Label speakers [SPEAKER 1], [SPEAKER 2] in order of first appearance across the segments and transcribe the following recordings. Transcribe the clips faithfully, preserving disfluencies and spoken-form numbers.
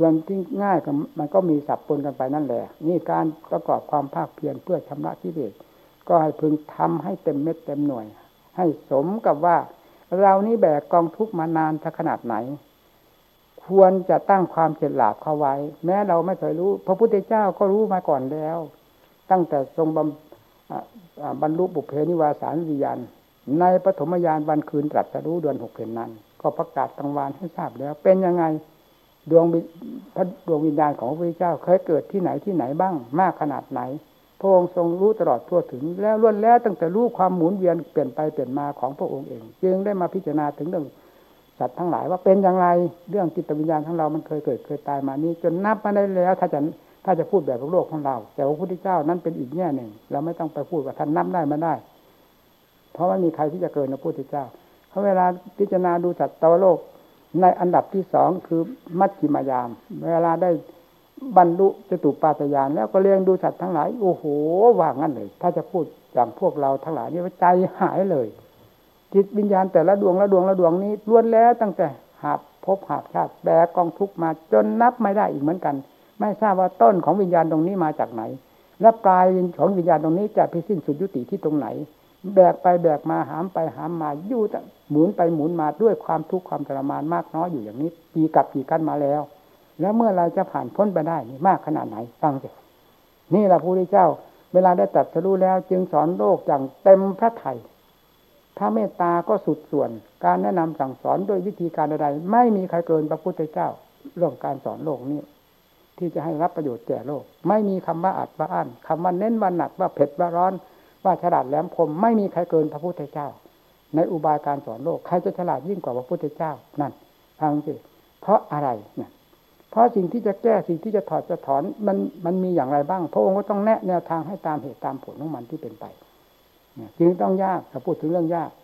[SPEAKER 1] ส่วนที่ง่ายกับมันก็มีสับปนกันไปนั่นแหละนี่การประกอบความภาคเพียรเพื่อชำระกิเลสก็ให้พึงทำให้เต็มเม็ดเต็มหน่วยให้สมกับว่าเรานี่แบกกองทุกข์มานานสักขนาดไหนควรจะตั้งความเฉลียวฉลาดเข้าไว้แม้เราไม่เคยรู้พระพุทธเจ้าก็รู้มาก่อนแล้วตั้งแต่ทรงบรรลุบุพเพนิวาสานุสติญาณในปฐมญาณวันคืนตรัสรู้เดือนหกเพ็ญนั้นก็ประกาศกลางวานให้ทราบแล้วเป็นยังไงดวงพระดวงวิญญาณของพระพุทธเจ้าเคยเกิดที่ไหนที่ไหนบ้างมากขนาดไหนพระองค์ทรงรู้ตลอดทั่วถึงแล้วล้วนแล้วตั้งแต่รู้ความหมุนเวียนเปลี่ยนไปเปลี่ยนมาของพระองค์เองจึงได้มาพิจารณาถึงเรื่องสัตว์ทั้งหลายว่าเป็นอย่างไรเรื่องจิตวิญญาณของเรามันเคยเกิดเคยตายมานี้จนนับมาได้แล้วถ้าจะถ้าจะพูดแบบโลกของเราแต่พระพุทธเจ้านั้นเป็นอีกแง่หนึ่งเราไม่ต้องไปพูดว่าท่านนับได้มาได้เพราะว่ามีใครที่จะเกินพระพุทธเจ้าเพราะเวลาพิจารณาดูสัตว์โลกในอันดับที่สองคือมัชฌิมยามเวลาได้บรรลุจตุปาฏญาณแล้วก็เลี้ยงดูสัตว์ทั้งหลายโอ้โหว่างั้นเลยถ้าจะพูดอย่างพวกเราทั้งหลายนี่ใจหายเลยจิตวิญญาณแต่ละดวงละดวงละดวงนี้ล้วนแล้วตั้งแต่หาบภพหาบชาติแบกกองทุกข์มาจนนับไม่ได้อีกเหมือนกันไม่ทราบว่าต้นของวิญญาณตรงนี้มาจากไหนและปลายของวิญญาณตรงนี้จะไปสิ้นสุดยุติที่ตรงไหนแบกไปแบกมาหามไปหามมาอยู่หมุนไปหมุนมาด้วยความทุกข์ความทรมานมากน้อยอยู่อย่างนี้ปีกับปีกันมาแล้วแล้วเมื่อเราจะผ่านพ้นไปได้นี่มากขนาดไหนฟังสินี่แหละพระพุทธเจ้าเวลาได้ตรัสรู้แล้วจึงสอนโลกอย่างเต็มพระทัยพระเมตตาก็สุดส่วนการแนะนำสั่งสอนด้วยวิธีการใดๆไม่มีใครเกินพระพุทธเจ้าเรื่องการสอนโลกนี้ที่จะให้รับประโยชน์แก่โลกไม่มีคำว่าอัดว่าอั้นคำว่าเน้นว่าหนักว่าเผ็ดว่าร้อนว่าฉลาดแหลมคมไม่มีใครเกินพระพุทธเจ้าในอุบายการสอนโลกใครจะฉลาดยิ่งกว่าพระพุทธเจ้านั่นฟังสิเพราะอะไรเนี่ยเพราะสิ่งที่จะแก้สิ่งที่จะถอดจะถอนมันมันมีอย่างไรบ้างพระองค์ก็ต้องแนะแนวทางให้ตามเหตุตามผลของมันที่เป็นไปจึงต้องยากถ้าพูดถึงเรื่องยาก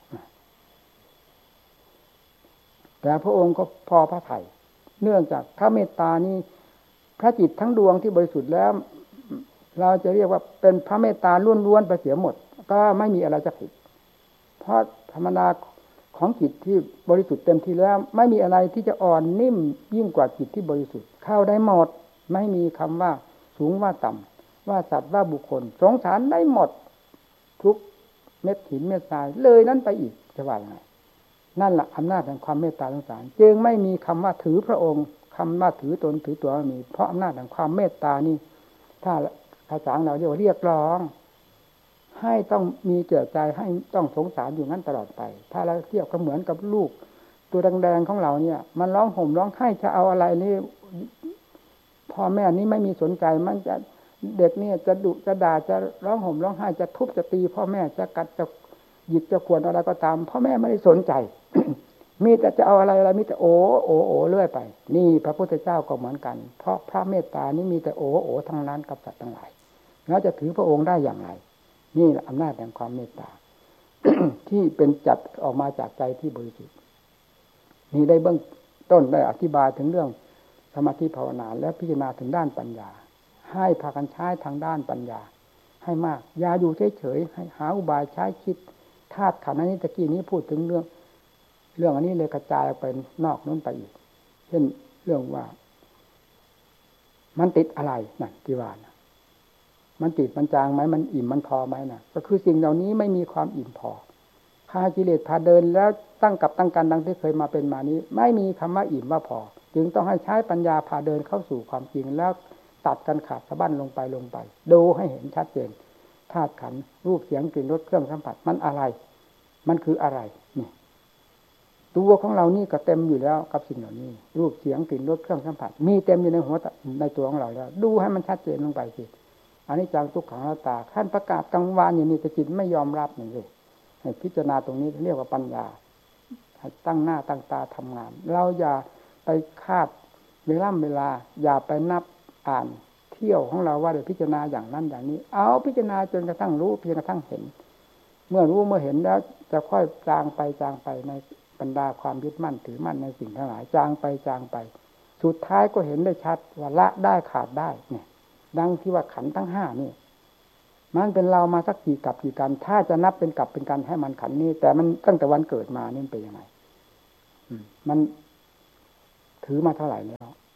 [SPEAKER 1] แต่พระองค์ก็พอพระทัยเนื่องจากพระเมตตานี้พระจิตทั้งดวงที่บริสุทธิ์แล้วเราจะเรียกว่าเป็นพระเมตตาล้วนๆไปเสียหมดก็ไม่มีอะไรจะผิดเพราะธรรมดาของจิตที่บริสุทธิ์เต็มที่แล้วไม่มีอะไรที่จะอ่อนนิ่มยิ่งกว่าจิตที่บริสุทธิ์เข้าได้หมดไม่มีคำว่าสูงว่าต่ำว่าสัตว์ว่าบุคคลสงสารได้หมดทุกเม็ดหินเม็ดทรายเลยนั้นไปอีกจะว่ายังไงนั่นแหละอำนาจแห่งความเมตตาสงสารจึงไม่มีคำว่าถือพระองค์คำว่าถือตนถือตัวไม่มีเพราะอำนาจแห่งความเมตตานี่ถ้าภาษาเราเรียกว่าเรียกร้องให้ต้องมีเกี่ยวใจให้ต้องสงสารอยู่งั้นตลอดไปถ้าเราเทียบก็เหมือนกับลูกตัวแดงๆของเราเนี่ยมันร้องห่มร้องไห้จะเอาอะไรนี่พ่อแม่นี้ไม่มีสนใจมันจะเด็กเนี่ยจะดุจะด่าจะร้องห่มร้องไห้จะทุบจะตีพ่อแม่จะกัดจะหยิกจะขวนอะไรก็ตามพ่อแม่ไม่ได้สนใจ มีแต่จะเอาอะไรอะไรมีแต่โอโอโอเรื่อยไปนี่พระพุทธเจ้าก็เหมือนกันเพราะพระเมตตานี้มีแต่โอโอทั้งนั้นกับสัตว์ทั้งหลายแล้วจะถือพระองค์ได้อย่างไรนี่แหละอำนาจแห่งความเมตตา ที่เป็นจัดออกมาจากใจที่บริสุทธิ์นี่ได้เบื้องต้นได้อธิบายถึงเรื่องสมาธิภาวนาและพิจารณาถึงด้านปัญญาให้พากันใช้ทางด้านปัญญาให้มากอย่าอยู่เฉยๆให้หาอุบายใช้คิดธาตุขันธ์นี้ตะกี้นี้พูดถึงเรื่องเรื่องอันนี้เลยกระจายออกไปนอกนู้นไปอีกเช่นเรื่องว่ามันติดอะไรนั่นที่ว่านะมันติดมันจางไหมมันอิ่มมันพอไหมนะก็คือสิ่งเหล่านี้ไม่มีความอิ่มพอพากิเลสพาเดินแล้วตั้งกับตั้งกันดังที่เคยมาเป็นมานี้ไม่มีคำว่าอิ่มว่าพอจึงต้องให้ใช้ปัญญาพาเดินเข้าสู่ความจริงแล้วตัดกันขาดสะบั้นลงไปลงไปดูให้เห็นชัดเจนธาตุขันธ์รูปเสียงกลิ่นรสเครื่องสัมผัสมันอะไรมันคืออะไรนี่ตัวของเรานี่ก็เต็มอยู่แล้วกับสิ่งเหล่านี้รูปเสียงกลิ่นรสเครื่องสัมผัสมีเต็มอยู่ในหัวในตัวของเราแล้วดูให้มันชัดเจนลงไปสิอันนี้จังทุกขังอนัตตาท่านประกาศกลางวานอย่างนี้แต่จิตไม่ยอมรับนี่สิให้พิจารณาตรงนี้เรียกว่าปัญญาให้ตั้งหน้าตั้งตาทำงานเราอย่าไปคาดเวลาเวลาอย่าไปนับอ่านเที่ยวของเราว่าเดี๋ยวพิจารณาอย่างนั้นอย่างนี้เอาพิจารณาจนกระทั่งรู้เพียงกระทั่งเห็นเมื่อรู้เมื่อเห็นแล้วจะค่อยจางไปจางไปในบรรดาความยึดมั่นถือมั่นในสิ่งทั้งหลายจางไปจางไปสุดท้ายก็เห็นได้ชัดว่าละได้ขาดได้เนี่ยดังที่ว่าขันธ์ทั้งห้านี่มันเป็นเรามาสักกี่กับกี่กันถ้าจะนับเป็นกับเป็นกันให้มันขันธ์นี้แต่มันตั้งแต่วันเกิดมานี่เป็นยังไงมันถือมาเท่าไหร่แล้ว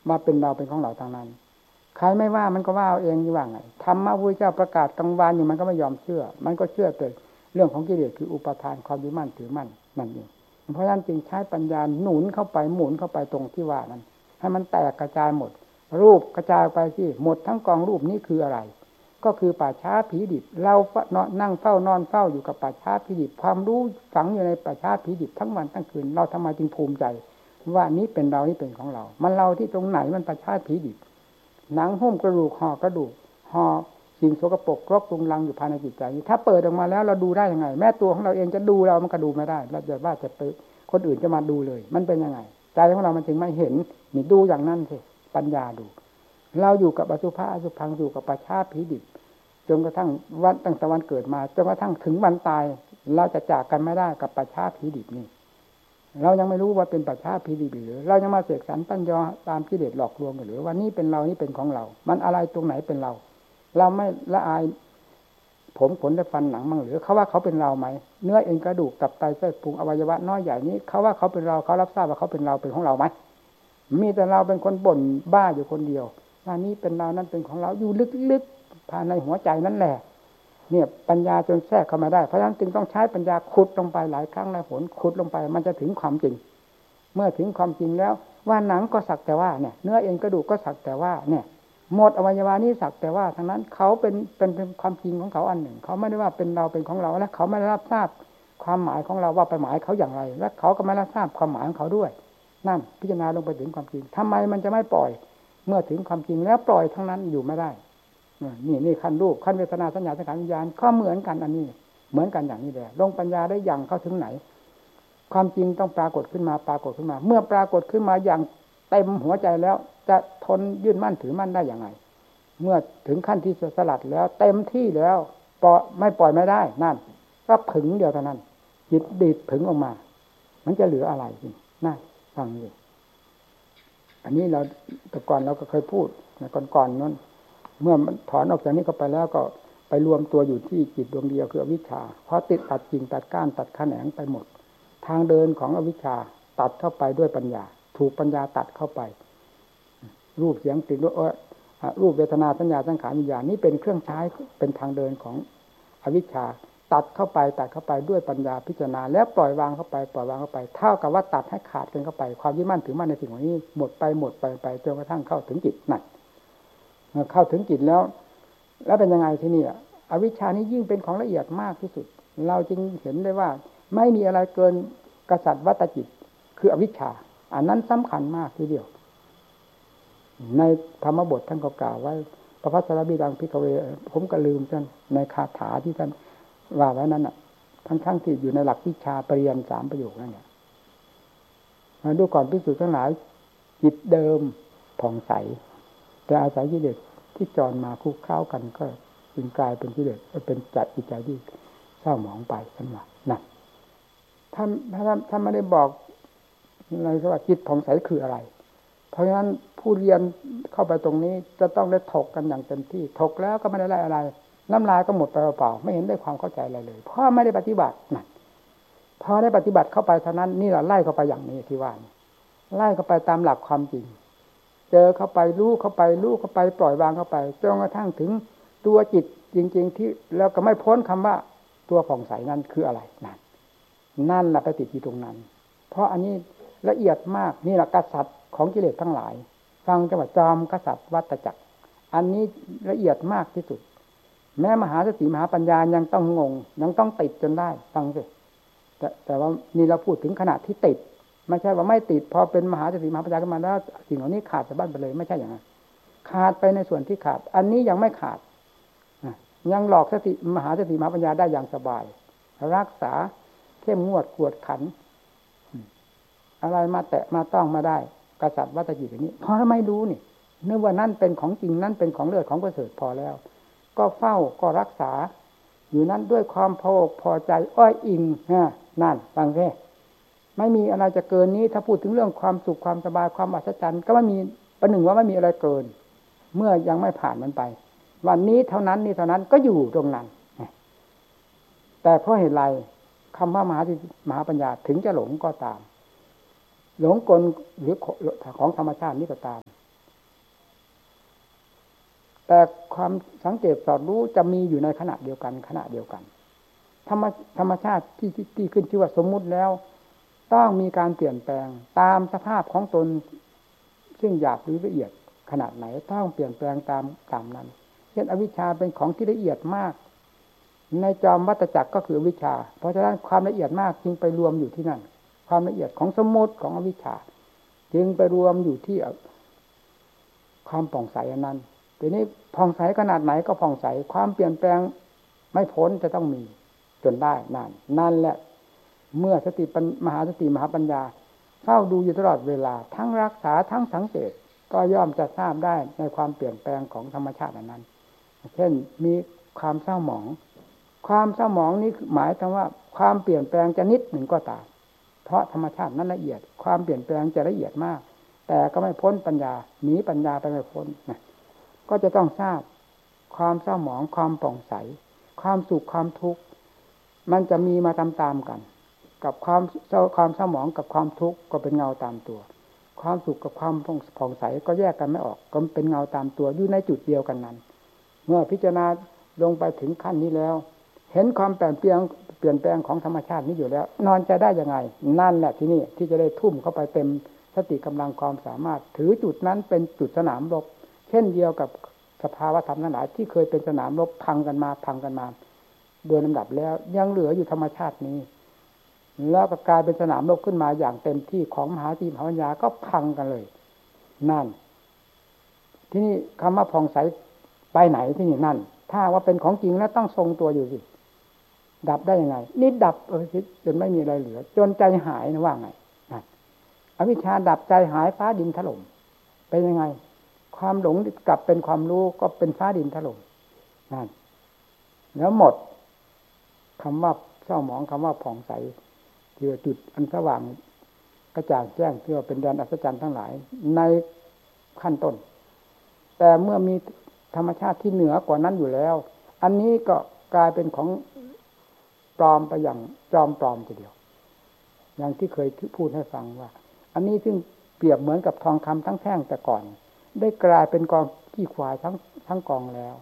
[SPEAKER 1] มาเป็นเราเป็นของเราทางนั้นใครไม่ว่ามันก็ว่าเอาเองอยู่ว่าไงธรรมะพระพุทธเจ้าประกาศกลางวันอยู่มันก็ไม่ยอมเชื่อมันก็เชื่อแต่เรื่องของกิเลสคืออุปทานความยึดมั่นถือมั่นนั่นเองเพราะฉะนั้นจึงใช้ปัญญาหนุนเข้าไปหมุนเข้าไปตรงที่ว่านั้นให้มันแตกกระจายหมดรูปกระจายไปที่หมดทั้งกองรูปนี้คืออะไรก็คือป่าช้าผีดิบเรานั่งเฝ้านอนเฝ้าอยู่กับป่าช้าผีดิบความรู้ฝังอยู่ในป่าช้าผีดิบทั้งวันทั้งคืนเราทำไมจึงภูมิใจว่านี้เป็นเรานี่เป็นของเรามันเราที่ตรงไหนมันป่าช้าผีดิบหนังหุ้มกระดูกห่อกระดูกห่อสิ่งโสกปรกรกรุงรังอยู่ภายในจิตใจนี้ถ้าเปิดออกมาแล้วเราดูได้ยังไงแม้ตัวของเราเองจะดูเรามันก็ดูไม่ได้เราจะว่าจะไปคนอื่นจะมาดูเลยมันเป็นยังไงใจของเรามันจึงไม่เห็นนี่ดูอย่างนั้นสิปัญญาดูเราอยู่กับอสุภะอสุพังอยู่กับป่าช้าผีดิบจนกระทั่งวันตั้งแต่วันเกิดมาจนกระทั่งถึงวันตายเราจะจากกันไม่ได้กับป่าช้าผีดิบนี่เรายังไม่รู้ว่าเป็นป่าช้าผีดิบหรือเรายังมาเสกสรรปั้นยอตามกิเลสหลอกลวงหรือว่านี่เป็นเรานี่เป็นของเรามันอะไรตรงไหนเป็นเราเราไม่ละอายผมขนและฟันหนังมั่งหรือเขาว่าเขาเป็นเราไหมเนื้อเอ็นกระดูกตับไตไส้พุงอวัยวะน้อยใหญ่นี้เขาว่าเขาเป็นเราเขารับทราบว่าเขาเป็นเราเป็นของเราไหมมีแต่เราเป็นคนบ่นบ้าอยู่คนเดียวว่านี่เป็นเรานั่นเป็นของเราอยู่ลึกๆภายในหัวใจนั่นแหละเนี่ยปัญญาจนแทรกเข้ามาได้เพราะฉะนั้นจึงต้องใช้ปัญญาขุดลงไปหลายครั้งหลายหนขุดลงไปมันจะถึงความจริงเมื่อถึงความจริงแล้วว่าหนังก็สักแต่ว่าเนี่ยเนื้อเอ็นกระดูกก็สักแต่ว่าเนี่ยหมดอวัยวะนี้สักแต่ว่าทั้งนั้นเขาเป็นเป็นเป็นความจริงของเขาอันหนึ่งเขาไม่ได้ว่าเป็นเราเป็นของเราและเขาไม่ได้รับทราบความหมายของเราว่าไปหมายเขาอย่างไรและเขาก็ไม่รับทราบความหมายของเขาด้วยนั่นพิจารณาลงไปถึงความจริงทำไมมันจะไม่ปล่อยเมื่อถึงความจริงแล้วปล่อยทั้งนั้นอยู่ไม่ได้นี่นี่ขั้นรูปขั้นเวทนาสัญญาสังขารวิญญาณก็เหมือนกันอันนี้เหมือนกันอย่างนี้แหละลงปัญญาได้อย่างเข้าถึงไหนความจริงต้องปรากฏขึ้นมาปรากฏขึ้นมาเมื่อปรากฏขึ้นมาอย่างเต็มหัวใจแล้วจะทนยึดมั่นถือมั่นได้อย่างไรเมื่อถึงขั้นที่สลัดแล้วเต็มที่แล้วปล่อยไม่ปล่อยไม่ได้นั่นก็ผึ่งเดียวเท่านั้นจิตดีดผึ่งออกมามันจะเหลืออะไรนั่นฟังดูอันนี้เราแต่ก่อนเราก็เคยพูดในก่อนๆนั้นเมื่อมันถอนออกจากนี้ก็ไปแล้วก็ไปรวมตัวอยู่ที่จิตดวงเดียวคืออวิชชาเพราะติดตัดกิ่งตัดก้านตัดแขนงไปหมดทางเดินของอวิชชาตัดเข้าไปด้วยปัญญาถูกปัญญาตัดเข้าไปรูปเสียงกลิ่นรสรูปเวทนาสัญญาสังขารวิญญาณนี้เป็นเครื่องใช้เป็นทางเดินของอวิชชาตัดเข้าไปตัดเข้าไปด้วยปัญญาพิจารณาแล้วปล่อยวางเข้าไปปล่อยวางเข้าไปเท่ากับว่าตัดให้ขาดกันเข้าไปความยึดมั่นถือมั่นในสิ่งเหล่านี้หมดไปหมดไปไปจนกระทั่งเข้าถึงจิตนั่นเข้าถึงจิตแล้วแล้วเป็นยังไงที่นี่อวิชชานี้ยิ่งเป็นของละเอียดมากที่สุดเราจึงเห็นได้ว่าไม่มีอะไรเกินกษัตริย์วัตจิตคืออวิชชาอันนั้นสำคัญมากทีเดียวในธรรมบทท่านก็กล่าวไว้พระพัสสรบิดังภิกขเวผมก็ลืมท่านในคาถาที่ท่านว่าไว้นั้นน่ะทั้งๆที่อยู่ในหลักวิชาปริยัติสามประโยคนั่นเนี่ยมาดูก่อนภิกษุทั้งหลายจิตเดิมผ่องใสแต่อาศัยกิเลสที่จรมาคุกเข้ากันก็จึงกลายเป็นกิเลสเป็นจัดจิตใจที่เศร้าหมองไปทั้งหมดนั่นท่านท่านท่านไม่ได้บอกในว่าจิตผ่องใสคืออะไรเพราะฉะนั้นผู้เรียนเข้าไปตรงนี้จะต้องได้ถกกันอย่างเต็มที่ถกแล้วก็ไม่ได้ไล่อะไรน้ำลายก็หมดไปเปล่าๆไม่เห็นได้ความเข้าใจอะไรเลยเพราะไม่ได้ปฏิบัตินั่นพอได้ปฏิบัติเข้าไปเท่านั้นนี่แหละไล่เข้าไปอย่างนี้ที่ว่าไล่เข้าไปตามหลักความจริงเจอเข้าไปรู้เข้าไปรู้เข้าไปปล่อยวางเข้าไปจนกระทั่งถึงตัวจิตจริงๆที่แล้วก็ไม่พ้นคำว่าตัวผ่องใสนั้นคืออะไรนั่นนั่นแหละไปติดที่ตรงนั้นเพราะอันนี้ละเอียดมากนี่แหละกษัตริย์ของกิเลสทั้งหลายฟังจังหวัดจอมกษัตริย์วัฏจักรอันนี้ละเอียดมากที่สุดแม้มหาสติมหาปัญญายังต้องงงยังต้องติดจนได้ฟังสิแต่แต่ว่านี่เราพูดถึงขณะที่ติดไม่ใช่ว่าไม่ติดพอเป็นมหาสติมหาปัญญาขึ้นมาแล้วสิ่งเหล่านี้ขาดจากบ้านไปเลยไม่ใช่อย่างนั้นขาดไปในส่วนที่ขาดอันนี้ยังไม่ขาดยังหลอกสติมหาสติมหาปัญญาได้อย่างสบายรักษาเข้มงวดกวดขันอะไรมาแตะมาต้องมาได้กษัตริย์วัฏจิตอย่างนี้เพราะไม่รู้นี่นึกว่านั่นเป็นของจริงนั่นเป็นของเลิศของประเสริฐพอแล้วก็เฝ้าก็รักษาอยู่นั้นด้วยความพออกพอใจอ้อยอิงฮะนั่นฟังซิไม่มีอะไรจะเกินนี้ถ้าพูดถึงเรื่องความสุขความสบายความอัศจรรย์ก็ไม่มีประหนึ่งว่าไม่มีอะไรเกินเมื่อยังไม่ผ่านมันไปวันนี้เท่านั้นนี่เท่านั้นก็อยู่ตรงนั้นแต่เพราะเหตุไรคำว่ามหาสติมหาปัญญาถึงจะหลงก็ตามหลงกลหรือของธรรมชาตินี้ก็ตามแต่ความสังเกตสอดรู้จะมีอยู่ในขณะเดียวกันขณะเดียวกันธรรมธรรมชาติที่ที่ขึ้นชื่อว่าสมมุติแล้วต้องมีการเปลี่ยนแปลงตามสภาพของตนซึ่งหยาบหรือละเอียดขนาดไหนต้องเปลี่ยนแปลงตามตามนั้นเช่นอวิชชาเป็นของที่ละเอียดมากในจอมวัฏจักรก็คืออวิชชาเพราะฉะนั้นความละเอียดมากจึงไปรวมอยู่ที่นั่นความละเอียดของสมมติของอวิชชาจึงไปรวมอยู่ที่ความผ่องใสอันนั้นทีนี้ผ่องใสขนาดไหนก็ผ่องใสความเปลี่ยนแปลงไม่พ้นจะต้องมีจนได้นั่นนั่นแหละเมื่อสติมหาสติมหาปัญญาเฝ้าดูอยู่ตลอดเวลาทั้งรักษาทั้งสังเกตก็ย่อมจะทราบได้ในความเปลี่ยนแปลงของธรรมชาตินั้นเช่นมีความเศร้าหมองความเศร้าหมองนี้หมายถึงว่าความเปลี่ยนแปลงจะนิดหนึ่งก็ตามเพราะธรรมชาตินั้นละเอียดความเปลี่ยนแปลงจะละเอียดมากแต่ก็ไม่พ้นปัญญาหนีปัญญาไปไม่พ้นนะก็จะต้องทราบความเศร้าหมองความผ่องใสความสุขความทุกข์มันจะมีมาตามๆกันกับความเศร้าความเศร้าหมองกับความทุกข์ก็เป็นเงาตามตัวความสุขกับความผ่องใสก็แยกกันไม่ออกก็เป็นเงาตามตัวอยู่ในจุดเดียวกันนั้นเมื่อพิจารณาลงไปถึงขั้นนี้แล้วเห็นความเปลี่ยนแปลงเปลี่ยนแปลงของธรรมชาตินี้อยู่แล้วนอนใจได้ยังไงนั่นแหละที่นี่ที่จะได้ทุ่มเข้าไปเต็มสติกำลังความสามารถถือจุดนั้นเป็นจุดสนามรบเช่นเดียวกับสภาวะธรรมทั้งหลายที่เคยเป็นสนามรบพังกันมาพังกันมาโดยลำดับแล้วยังเหลืออยู่ธรรมชาตินี้แล้วก็กลายเป็นสนามรบขึ้นมาอย่างเต็มที่ของมหาสติมหาปัญญาก็พังกันเลยนั่นที่นี่คำว่าผ่องใสไปไหนที่นี่นั่นถ้าว่าเป็นของจริงแล้วต้องทรงตัวอยู่สิดับได้ยังไงนี่ดับเออจนไม่มีอะไรเหลือจนใจหายนะว่าไงนั่นอวิชชาดับใจหายฟ้าดินถล่มเป็นยังไงความหลงกลับเป็นความรู้ก็เป็นฟ้าดินถล่มนั่นแล้วหมดคำว่าเศร้าหมองคำว่าผ่องใสที่ว่าจุดอันสว่างกระจ่างแจ้งที่ว่าเป็นแดนอัศจรรย์ทั้งหลายในขั้นต้นแต่เมื่อมีธรรมชาติที่เหนือกว่านั้นอยู่แล้วอันนี้ก็กลายเป็นของปลอมไปอย่างจอมปลอมทีเดียวอย่างที่เคยพูดให้ฟังว่าอันนี้ซึ่งเปรียบเหมือนกับทองคำทั้งแท่งแต่ก่อนได้กลายเป็นกองขี้ควายทั้งทั้งกองแล้ว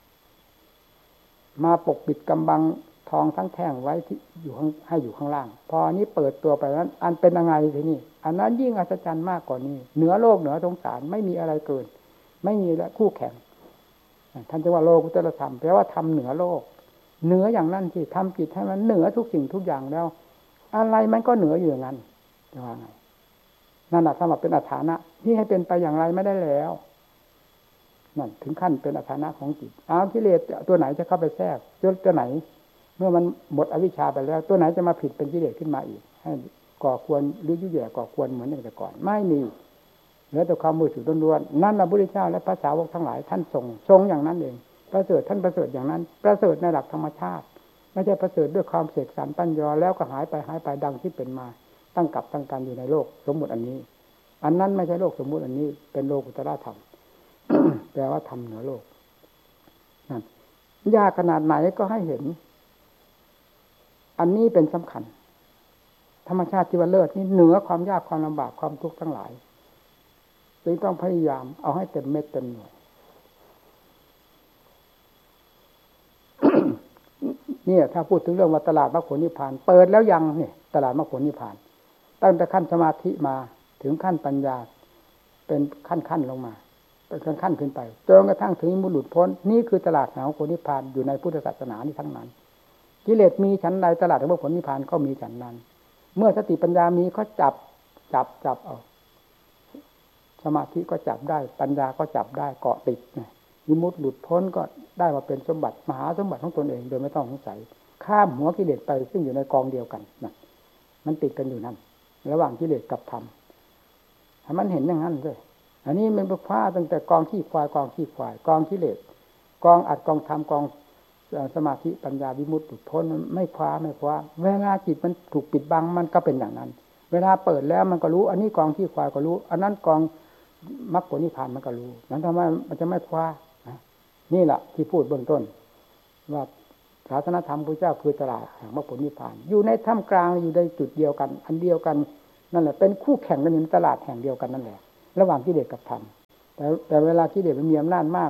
[SPEAKER 1] มาปกปิดกำบังทองทั้งแท่งไว้ที่อยู่ข้างให้อยู่ข้างล่างพออันนี้เปิดตัวไปนั้นอันเป็นยังไงทีนี้อันนั้นยิ่งอัศจรรย์มากกว่านี้เหนือโลกเหนือสงสารไม่มีอะไรเกินไม่มีและคู่แข่งท่านจะว่าโลกุตตรธรรมแปลว่าทำเหนือโลกเหนืออย่างนั้นที่ทำจิตให้มันเหนือทุกสิ่งทุกอย่างแล้วอะไรมันก็เหนืออยู่อย่างนั้นจะว่าไงนั่นแหละสำหรับเป็นอัฏฐานะที่ให้เป็นไปอย่างไรไม่ได้แล้วนั่นถึงขั้นเป็นอัฏฐานะของจิตอ้าวกิเลสตัวไหนจะเข้าไปแทรกจนตัวไหนเมื่อมันหมดอวิชชาไปแล้วตัวไหนจะมาผิดเป็นกิเลสขึ้นมาอีกให้ก่อควรหรือยุ่ยแย่ก่อควรเหมือนอย่างแต่ก่อนไม่มีเหลือแต่ความมืดสุดล้วนๆนั่นพระพุทธเจ้าและพระสาวกทั้งหลายท่านทรงทรงอย่างนั้นเองประเสริฐท่านประเสริฐอย่างนั้นประเสริฐในหลักธรรมชาติไม่ใช่ประเสริฐด้วยความเสกสรรปั้นยอแล้วก็หายไปหายไปดังที่เป็นมาตั้งกับตั้งกันอยู่ในโลกสมมุติอันนี้อันนั้นไม่ใช่โลกสมมุติอันนี้เป็นโลกุตตรธรรม แปลว่าธรรมเหนือโลกนั่นยากขนาดไหนก็ให้เห็นอันนี้เป็นสำคัญธรรมชาติที่ว่าเลิศนี่เหนือความยากความลำบากความทุกข์ทั้งหลายจึงต้องพยายามเอาให้เต็มเม็ดเต็มหน่วย เนี่ยถ้าพูดถึงเรื่องว่าตลาดมรรคผลนิพพานเปิดแล้วยังเนี่ยตลาดมรรคผลนิพพานตั้งแต่ขั้นสมาธิมาถึงขั้นปัญญาเป็นขั้นขั้นลงมาเป็นขั้นขั้นขึ้นไปจนกระทั่งถึงมุหลุดพ้นนี่คือตลาดแห่งมรรคผลนิพพานอยู่ในพุทธศาสนานี่ทั้งนั้นกิเลสมีชั้นใดตลาดแห่งมรรคผลนิพพานก็มีชั้นนั้นเมื่อสติปัญญามีก็จับจับจับเอาสมาธิก็จับได้ปัญญาก็จับได้เกาะติดไงวิมุตติหลุดพ้นก็ได้มาเป็นสมบัติมหาสมบัติของตนเองโดยไม่ต้องสงสัยข้ามหัวกิเลสไปซึ่งอยู่ในกองเดียวกันนะมันติดกันอยู่นั่นระหว่างกิเลสกับธรรมให้มันเห็นอย่างนั้นด้วยอันนี้มันเป็นผ้าตั้งแต่กองขี้ควายกองขี้ควายกองกิเลสกองอัดกองธรรมกองสมาธิปัญญาวิมุตติหลุดพ้นมันไม่คว้าไม่คว้าเวลาจิตมันถูกปิดบังมันก็เป็นอย่างนั้นเวลาเปิดแล้วมันก็รู้อันนี้กองขี้ควายก็รู้อันนั้นกองมรรคผลนิพพานมันก็รู้นั้นทำไมมันจะไม่คว้านี่แหละที่พูดเบื้องต้นว่าศาสนธรรมพระเจ้าคือตลาดแห่งมรรคผลนิพพานอยู่ในท่ามกลางอยู่ในจุดเดียวกันอันเดียวกันนั่นแหละเป็นคู่แข่งกันอยู่ในตลาดแห่งเดียวกันนั่นแหละระหว่างกิเลสกับธรรมแต่แต่เวลากิเลสมันมีอำนาจมาก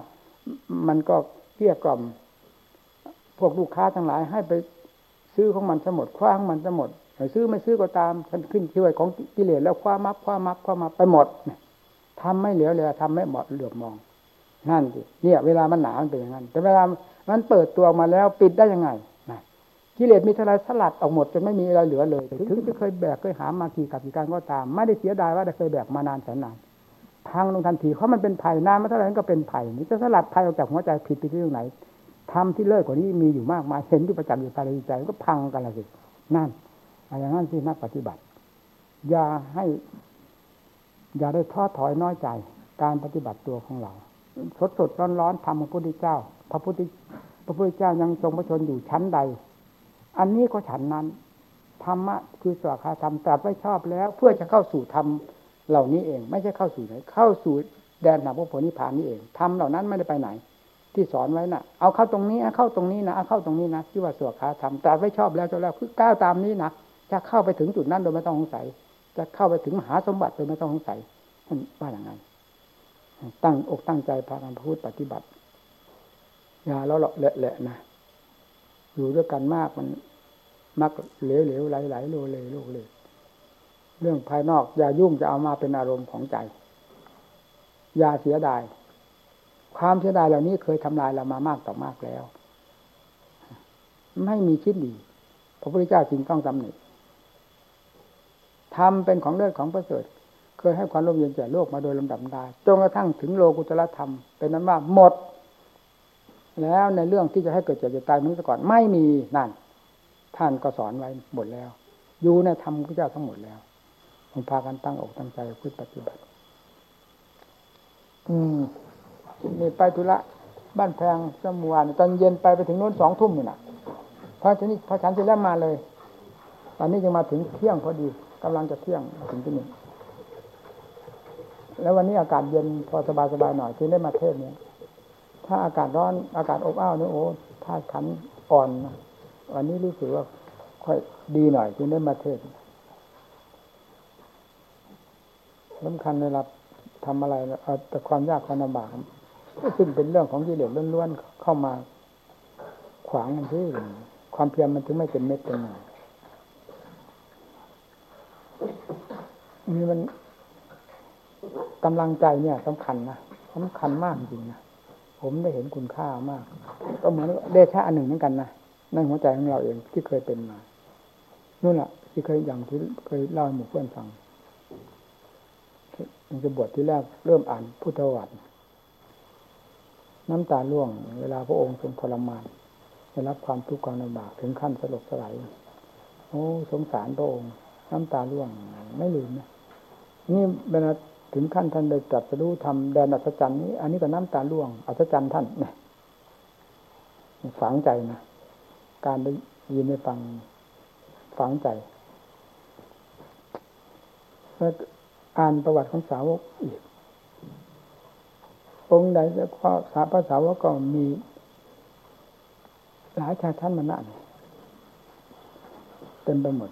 [SPEAKER 1] มันก็เกลี้ยกล่อมพวกลูกค้าทั้งหลายให้ไปซื้อของมันทั้งหมดคว้าของมันทั้งหมดซื้อไม่ซื้อก็ตามฉันขึ้นชื่อของกิเลสแล้วคว้ามับคว้ามับคว้ามับไปหมดทำไม่เหลียวเลยทำไม่เหมาะเหลือบมองนั่นสิเนี่ยเวลามันหนามันเป็นอย่างนั้นแต่เวลามันเปิดตัวออกมาแล้วปิดได้ยังไงนะกิเลสมีเท่าไรสลัดออกหมดจนไม่มีอะไรเหลือเลยถึงจะเคยแบกเคยหามากี่กับกี่การก็ตามไม่ได้เสียดายว่าได้เคยแบกมานานแสนนานพังลงทันทีเพราะมันเป็นภัยนานมาเท่าไหร่ก็เป็นภัยนี่จะสลัดภัยออกจากหัวใจผิดไปที่ตรงไหนทำที่เลิศกว่านี้มีอยู่มากมายเห็นอยู่ประจักษ์อยู่ภายในใจก็พังกันละสินั่นอะไรอย่างนั้นที่นักปฏิบัติอย่าให้อย่าได้ท้อถอยน้อยใจการปฏิบัติตัวของเราสดสดร้อนร้อนทำของพระพุทธเจ้าพระพุทธพระพุทธเจ้ายังทรงพระชนอยู่ชั้นใดอันนี้ก็ฉันนั้นธรรมะคือสวากขาธรรมตรัสไว้ชอบแล้วเพื่อจะเข้าสู่ธรรมเหล่านี้เองไม่ใช่เข้าสู่ไหนเข้าสู่แดนหนักพระโพธินิพพานนี่เองธรรมเหล่านั้นไม่ได้ไปไหนที่สอนไว้น่ะเอาเข้าตรงนี้เข้าตรงนี้นะเอาเข้าตรงนี้นะที่ว่าสวากขาธรรมตรัสไว้ชอบแล้วจนแล้วคือก้าวตามนี้นะจะเข้าไปถึงจุดนั้นโดยไม่ต้องสงสัยจะเข้าไปถึงมหาสมบัติโดยไม่ต้องสงสัยท่านว่าอย่างนั้นตั้งอกตั้งใจพากันพูดปฏิบัติอย่าแล้วเลาะเละๆนะอยู่ด้วยกันมากมันมักเหลวๆไหลๆโลเลโลเลเรื่องภายนอกอย่ายุ่งจะเอามาเป็นอารมณ์ของใจอย่าเสียดายความเสียดายเหล่านี้เคยทำลายเรามามากต่อมากแล้วไม่มีชิ้นดีพระพุทธเจ้าจึงต้องตำหนิธรรมเป็นของเลิศของประเสริฐเคยให้ความร่มเย็นแก่โลกมาโดยลำดับดาจนกระทั่งถึงโลกุตตรธรรมเป็นนั้นว่าหมดแล้วในเรื่องที่จะให้เกิดเจ็บเจ็บตายเหมือนแต่ก่อนไม่มีนั่นท่านก็สอนไว้หมดแล้วอยู่ในธรรมพระเจ้าทั้งหมดแล้วผมพากันตั้งอกตั้งใจพูดปฏิบัติอืมนี่ไปธุระบ้านแพงเมื่อวานตอนเย็นไปไปถึงโน้นสองทุ่มนี่นะพอฉันพอฉันเสร็จแล้วมาเลยตอนนี้ยังมาถึงเที่ยงพอดีกำลังจะเที่ยงถึงที่นี่แล้ววันนี้อากาศเย็นพอสบายๆหน่อยจึงได้มาเทศน์เนี่ยถ้าอากาศร้อนอากาศอบอ้าวเนี่ยโอ้ธาตุขันธ์อ่อนนะวันนี้รู้สึกว่าค่อยดีหน่อยจึงได้มาเทศน์สำคัญเวลาทำอะไรเอาแต่ความยากความลำบากซึ่งเป็นเรื่องของกิเลสล้วนๆเข้ามาขวางมันที่ความเพียรมันถึงไม่เป็นเม็ดเป็นหน่วยนี่มันกำลังใจเนี่ยสำคัญนะสำคัญมากจริงนะผมได้เห็นคุณค่ามากก็เหมือนเดชะอันหนึ่งเหมือนกันนะในหัวใจของเราเองที่เคยเป็นมานู่นแหละที่เคยอย่างที่เคยเล่าให้หมู่เพื่อนฟังมันจะบวชที่แรกเริ่มอ่านพุทธวัตรน้ำตาร่วงเวลาพระองค์ทรงทรมานได้รับความทุกข์ความลำบากถึงขั้นสลบสลายโอ้สงสารพระองค์น้ำตาร่วงไม่ลืมนะนี่เวลาถึงขั้นท่านได้ตรัสรู้ธรรมแดนอัศจรรย์นี้อันนี้ก็น้ำตาร่วงอัศจรรย์ท่านเนี่ยฝังใจนะการได้ยินได้ฟังฝังใจแล้วอ่านประวัติของสาวกอีกองค์ใดจะข้อสาพระสาวกก็มีหลายชาติท่านมานะเต็มไปหมด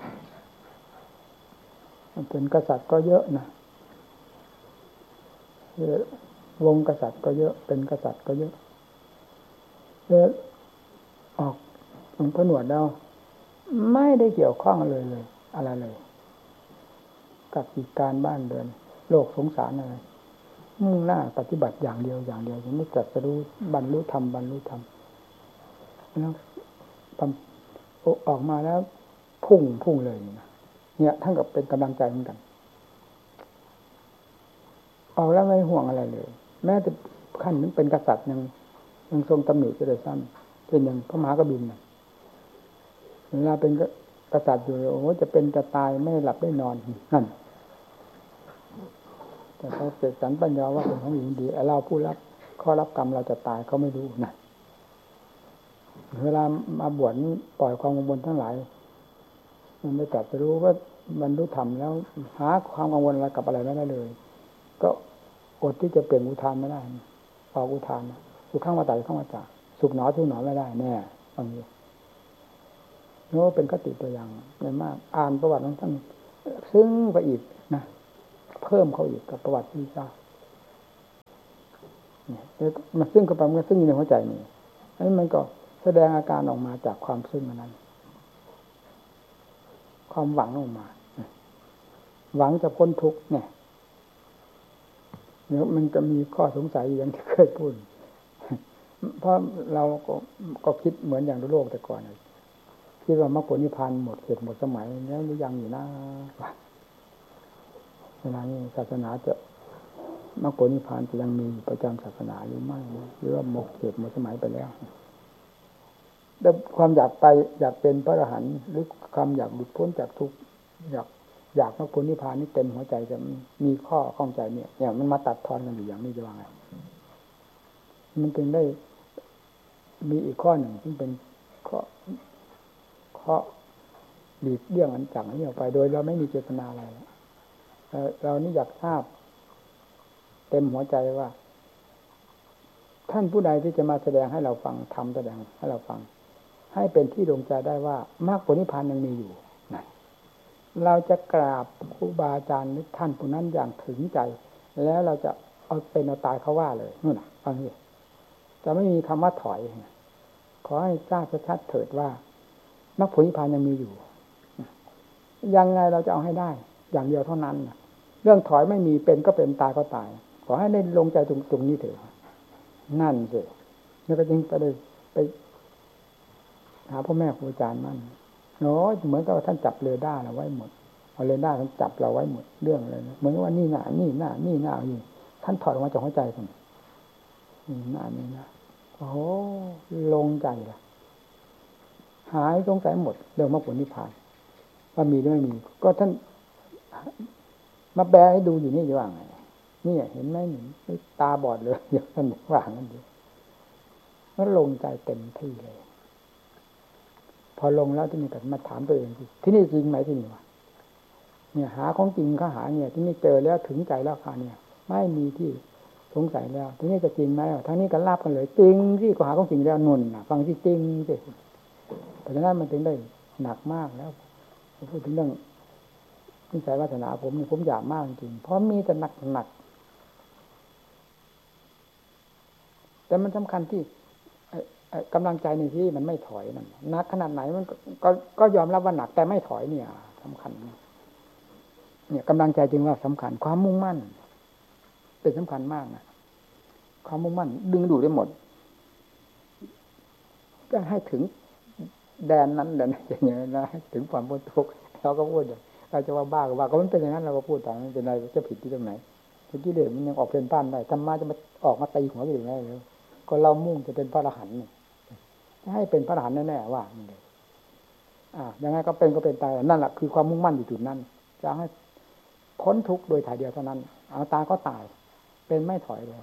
[SPEAKER 1] เป็นกษัตริย์ก็เยอะนะวงกษัตริย์ก็เยอะเป็นกษัตริย์ก็เยอะแล้วออกหลวงพ่อหนวดแล้วไม่ได้เกี่ยวข้องเลยเลยอะไรเลยกับกิจการบ้านเรือนโลกสงสารอะไรมุ่งหน้าปฏิบัติอย่างเดียวอย่างเดียวยังไม่ตรัสรู้บรรลุธรรมบรรลุธรรมแล้วออกมาแล้วพุ่งพุ่งเลยนะเนี่ยท่านกับเป็นกำลังใจเหมือนกันออกแล้วไม่ห่วงอะไรเลยแม้แต่ขั้นนั้นเป็นกษัตริย์ยังยังทรงตำหนิจะได้ซ้ำเป็นอย่างพระมหากบิณน่ะเวลาเป็นกษัตริย์อยู่โอ้โหจะเป็นจะตายไม่หลับได้นอนนั่นแต่เขาเสกสรรปัญญาว่าเป็นของหญิงดีเราผู้รับข้อรับกรรมเราจะตายเขาไม่รู้นั่นเวลามาบวชปล่อยความกังวลทั้งหลายมันไม่ตรัสรู้ว่าบรรลุธรรมแล้วหาความกังวลอะไรกับอะไรไม่ได้เลยก็อดที่จะเปลี่ยนอุทานไม่ได้ออกอุทานสุขข้างมาตายข้างมาจากสุขหนอทุกหนอไม่ได้แน่บางทีนี่ว่าเป็นคติตัวอย่างในมากอ่านประวัติของท่านซึ้งไปอีกนะเพิ่มเข้าอีกกับประวัติที่เจ้าเนี่ยมันซึ่งกับมันซึ่งอยู่ในหัวใจนี่อันนี้มันก็แสดงอาการออกมาจากความซึ่งนั้นความหวังออกมาหวังจะพ้นทุกข์เนี่ยเนี่ยมันจะมีข้อสงสัยอย่างที่เคยพูดเพราะเราก็ก็คิดเหมือนอย่างโลกแต่ก่อนคิดว่ามรรคผลนิพพานหมดเขตหมดสมัยแล้วหรือยังอยู่นะเวลานี้ศาสนาจะมรรคผลนิพพานจะยังมีประจำศาสนาหรือไม่หรือว่าหมดเขตหมดสมัยไปแล้วแต่ความอยากไปอยากเป็นพระอรหันต์หรือความอยากหลุดพ้นจากทุกข์อยากอยากมรรคผลนิพพานนี่เต็มหัวใจจะมีข้อข้องใจเนี่ยอย่างมันมาตัดทอนกันอยู่อย่างนี้จะว่าไงมันจึงได้มีอีกข้อหนึ่งซึ่งเป็นข้อข้อหลีกเลี่ยงอันจังนี้ออกไปโดยเราไม่มีเจตนาอะไรเรานี่อยากทราบเต็มหัวใจว่าท่านผู้ใดที่จะมาแสดงให้เราฟังทำแสดงให้เราฟังให้เป็นที่ดวงใจได้ว่ามรรคผลนิพพานยังมีอยู่นั่นเราจะกราบครูบาอาจารย์หรือท่านผู้นั้นอย่างถึงใจแล้วเราจะเอาเป็นเอาตายเขาว่าเลยนู่นน่ะฟังดิจะไม่มีคำว่าถอยขอให้ทราบชัดๆเถิดว่ามรรคผลนิพพานยังมีอยู่ยังไงเราจะเอาให้ได้อย่างเดียวเท่านั้นเรื่องถอยไม่มีเป็นก็เป็นตายก็ตายขอให้ได้ลงใจตรงตรงนี้เถิดนั่นสิแล้วก็จึงไปได้ไปหาพ่อแม่ครูอาจารย์นั่นโอ้ยเหมือนกับท่านจับเรดาร์เราไว้หมดเอาเรดาร์ท่านจับเราไว้หมดเรื่องอะไรนะเหมือนว่านี่หน้านี่หน้านี่หน้านี่ท่านถอดออกมาจากหัวใจท่านนี่หน้านี่นะโอ้โหลงใจละหายสงสัยหมดเรื่องมรรคผลนิพพานว่ามีหรือไม่มีก็ท่านมาแปลให้ดูอยู่นี่จะว่าไงนี่เห็นไหมหนึ่งตาบอดเลยเดี๋ยวท่านว่างั้นดูแล้วลงใจเต็มที่เลยพอลงแล้วที่นี่ก็มาถามตัวเองสิที่นี่จริงไหมที่นี่วะเนี่ยหาของจริงเขาหาเนี่ยที่นี่เจอแล้วถึงใจแล้วค่ะเนี่ยไม่มีที่สงสัยแล้วที่นี่จะจริงไหมทั้งนี้ก็ลาบกันเลยจริงที่ก็หาของจริงแล้วนุ่นนะฟังที่จริงสิเพราะฉะนั้นมันถึงได้หนักมากแล้วพูดถึงเรื่องนิสัยวาสนาผมนี่ผมอยากมากจริงเพราะมีแต่หนักหนักแต่มันสำคัญที่กำลังใจในที่มันไม่ถอยนั่นหนักขนาดไหนมันก็ก็ยอมรับว่าหนักแต่ไม่ถอยเนี่ยสำคัญเนี่ยกำลังใจจึงว่าสำคัญความมุ่งมั่นเป็นสำคัญมากนะความมุ่งมั่นดึงดูดได้หมดก็ให้ถึงแดนนั้นแดนอย่างนี้นะถึงความพ้นทุกข์เราก็พูดเราจะว่าบ้าก็ว่าก็มันเป็นอย่างนั้นเราก็พูดตามนั้นเป็นอะไรจะผิดที่ตรงไหนกิเลสมันยังออกเป็นบ้านได้ธรรมะจะมาออกมาตีหัวกิเลสได้เลยก็เรามุ่งจะเป็นพระอรหันต์ให้เป็นพระอรหันต์แน่ๆว่าอ่ายังไงก็เป็นก็เป็นตายนั่นแหละคือความมุ่งมั่นอยู่จุดนั้นจะให้พ้นทุกข์โดยถ่ายเดียวเท่านั้นเอาตายก็ตายเป็นไม่ถอยเลย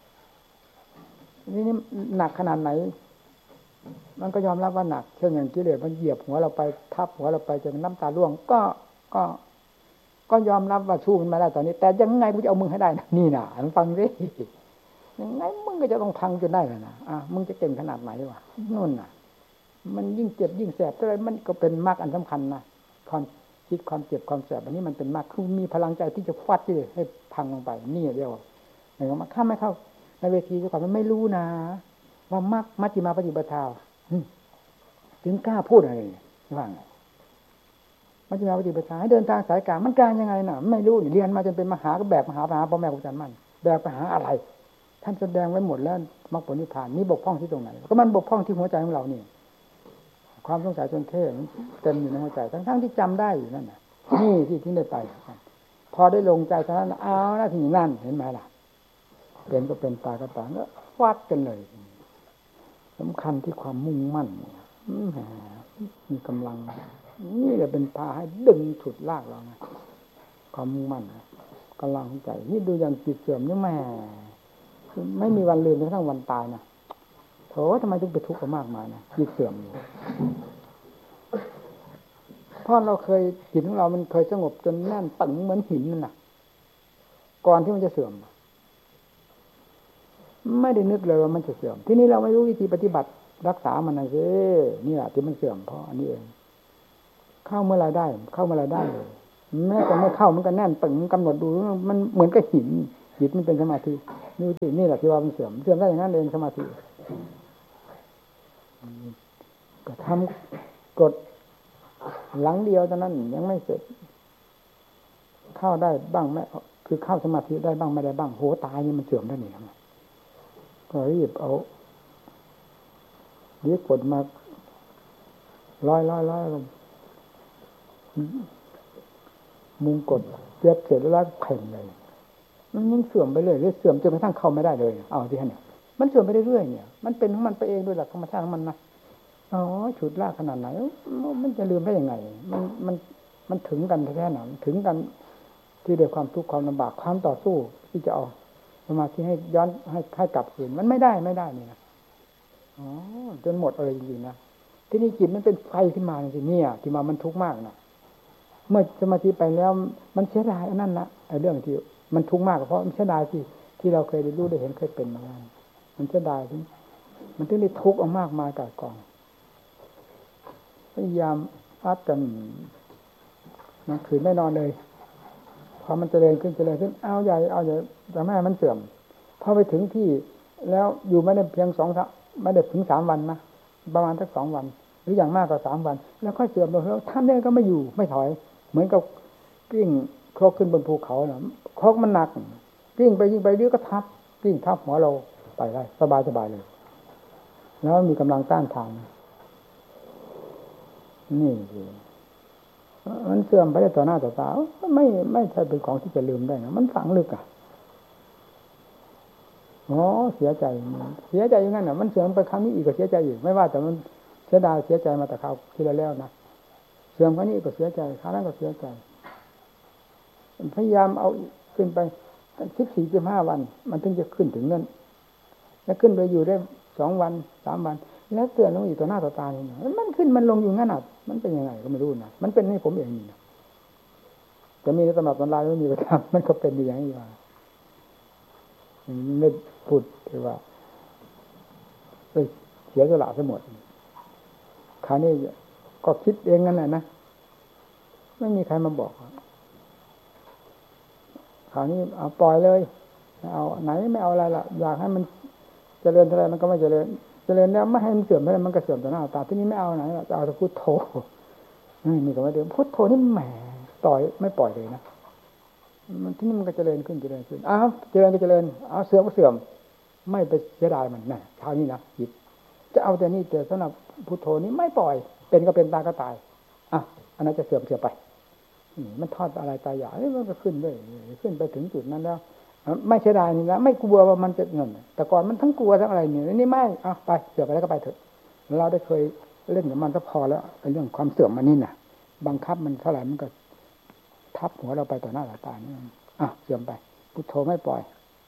[SPEAKER 1] นี่นี่หนักขนาดไหนมันก็ยอมรับว่าหนักเช่นอย่างกิเลสมันเหยียบหัวเราไปทับหัวเราไปจนน้ำตาร่วงก็ก็ก็ยอมรับว่าสู้มันไม่ได้ตอนนี้แต่ยังไงกูจะเอามึงให้ได้นะนี่นะฟังสิยังไงมึงก็จะต้องพังจนได้นะอ่ะมึงจะเก่งขนาดไหนวะนู่นน่ะมันยิ่งเจ็บยิ่งแสบอะไรมันก็เป็นมรรคอันสำคัญนะความคิดความเจ็บความแสบอันนี้มันเป็นมรรคคือมีพลังใจที่จะฟาดที่ให้พังลงไปนี่เดียวไหนว่ามาข้ามไม่เข้าในเวทีก่อนมันไม่รู้นะว่ามรรคมัชฌิมาปฏิปทาถึงกล้าพูดอะไรว่าไงมัชฌิมาปฏิปทาให้เดินทางสายกลางมันกลางยังไงน่ะไม่รู้เรียนมาจนเป็นมหาก็แบกมหาไปหาพ่อแม่ครูอาจารย์มั่นแบกไปหาอะไรท่านแสดงไว้หมดแล้วมรรคผลนิพพานนี่บกพร่องที่ตรงไหนก็มันบกพร่องที่หัวใจของเรานี่ความสงสัยจนเท่เต็มอยู่ในหัวใจทั้งๆที่จำได้อยู่นั่นน่ะนี่ที่ที่ได้ไปพอได้ลงใจเท่านั้นเอาหน้าที่นั่นเห็นไหมล่ะเป็นก็เป็นตายก็ตายก็ฟาดกันเลยสำคัญที่ความมุ่งมั่นมีกำลังนี่แหละเป็นพาให้ดึงฉุดลากเรานะความมุ่งมั่นกำลังของใจนี่ดูอย่างจิตเสื่อมนี่แม่ไม่มีวันลืมจนกระทั่งวันตายนะโถทำไมถึงไปทุกข์กับมากมายนะจิตเสื่อมอยู่เพราะเราเคยจิตของเรามันเคยสงบจนแน่นตึงเหมือนหินนั่นน่ะก่อนที่มันจะเสื่อมไม่ได้นึกเลยว่ามันจะเสื่อมที่นี้เราไม่รู้วิธีปฏิบัติรักษามันนะสินี่แหละที่มันเสื่อมเพราะอันนี้เองเข้าเมื่อไรได้เข้าเมื่อไรได้เลยแม้แต่ไม่เข้ามันก็แน่นตึงกำหนดดูมันเหมือนกับหินจิตมันเป็นสมาธินี่สินี่แหละที่ว่ามันเสื่อมเสื่อมได้อย่างนั้นเองสมาธิก็ทำกดหลังเดียวเท่านั้นยังไม่เสร็จเข้าได้บ้างไม่คือเข้าสมาธิได้บ้างไม่ได้บ้างโหตายนี่มันเสื่อมได้นี่ครับก็รีบเอาเรียกกดมาร้อยร้อยร้อยมุงกดเย็บเสร็จแล้วแข่งเลยมันยังเสื่อมไปเลยเรื่อยเสื่อมจนกระทั่งเข้าไม่ได้เลยเอาที่เนี่ยมันเสื่อมไปเรื่อยๆเนี่ยมันเป็นของมันไปเองโดยหลักธรรมชาติของมันนะอ๋อฉุดลากขนาดไหนมันจะลืมได้ยังไงมันมันมันถึงกันแท้ๆหนาถึงกันที่ด้วยความทุกข์ความลำบากความต่อสู้ที่จะเอาสมาธิให้ย้อนให้ให้กลับคืนมันไม่ได้ไม่ได้นี่นะอ๋อจนหมดอะไรจริงๆนะที่นี่จิตมันเป็นไฟขึ้นมาจริงๆเนี่ยที่มามันทุกข์มากนะเมื่อสมาธิไปแล้วมันเสียดายอันนั้นนะไอ้เรื่องที่มันทุกข์มากเพราะมันเสียดายที่ที่เราเคยได้รู้ได้เห็นเคยเป็นมามันเสียดายที่มันถึงได้ทุกข์เอามากมายกายกองพยายามอัดกันนะคืนไม่นอนเลยพอมันเจริญขึ้นเจริญขึ้นเอาใหญ่เอาใหญ่แต่แม่มันเสื่อมพอไปถึงที่แล้วอยู่ไม่ได้เพียงสองไม่ได้ถึงสามวันนะประมาณสักสองวันหรืออย่างมากก็สามวันแล้วค่อยเสื่อมลงแล้วท่านเนี่ยก็ไม่อยู่ไม่ถอยเหมือนกับกิ้งโครกขึ้นบนภูเขาน่ะโครกมันหนักกิ้งไปยิ่งไปเรื่อยก็ทับกิ้งทับหัวเราไปได้สบายสบายเลยแล้วมีกำลังต้านทานนี่คือมันเสื่อมไปได้ต่อหน้าต่อตาไม่ไม่ใช่เป็นของที่จะลืมได้นะมันฝังลึกอ่ะอ๋อเสียใจเสียใจอย่างนั้นน่ะมันเสื่อมไปครั้งนี้อีกก็เสียใจอีกไม่ว่าแต่มันเสียดายเสียใจมาแต่คราวที่แล้วนะเสื่อมครั้งนี้ก็เสียใจคราวนั้นก็เสียใจพยายามเอาขึ้นไปสิบสี่สิบห้าวันมันถึงจะขึ้นถึงนั่นแล้วขึ้นไปอยู่ได้สองวันสามวันแล้วเตือนลงอีกต่อหน้าต่อตาเนี่ยมันขึ้นมันลงอยู่งั้นอ่ะมันเป็นยังไงก็ไม่รู้นะมันเป็นให้ผมเองนี่นะจะมีตำรับตำราไม่มีประทับมันก็เป็นอย่างนี้ว่าไม่พูดที่ว่าเสียสละทั้งหมดคราวนี้ก็คิดเองนั่นแหละนะไม่มีใครมาบอกคราวนี้เอาปล่อยเลยเอาไหนไม่เอาอะไรละอยากให้มันเจริญเท่าไรมันก็ไม่เจริญเจริญแล้วไม่ให้มันเสื่อมเท่าไรมันก็เสื่อมต่อหน้าตาที่นี้ไม่เอาไหนจะเอาแต่พุทโธนี่ก็ไม่ได้พุทโธนี่แหมปล่อยไม่ปล่อยเลยนะมันที่นี่มันก็เจริญขึ้นเจริญขึ้นอ้าวเจริญก็เจริญเอาเสื่อมก็เสื่อมไม่ไปเสียดายมันน่ะคราวนี้นะจิตจะเอาแต่นี่แต่สำหรับพุทโธนี้ไม่ปล่อยเป็นก็เป็นตายก็ตายอ่ะอันนั้นจะเสื่อมเสื่อมไปมันทอดอะไรตายอยากมันก็ขึ้นด้วยขึ้นไปถึงจุดนั้นแล้วไม่เสียดายนี่นะไม่กลัวว่ามันจะเงินแต่ก่อนมันทั้งกลัวทั้งอะไรนี่นี่ไม่เอาไปเสื่อมไปแล้วก็ไปเถอะเราได้เคยเล่นกับมันก็พอแล้วไอ้เรื่องความเสื่อมมันนี่น่ะบังคับมันเท่าไหร่มันก็ทับหัวเราไปต่อหน้าต่อตานี่อ่ะเสื่อมไปพุทโธไม่ปล่อย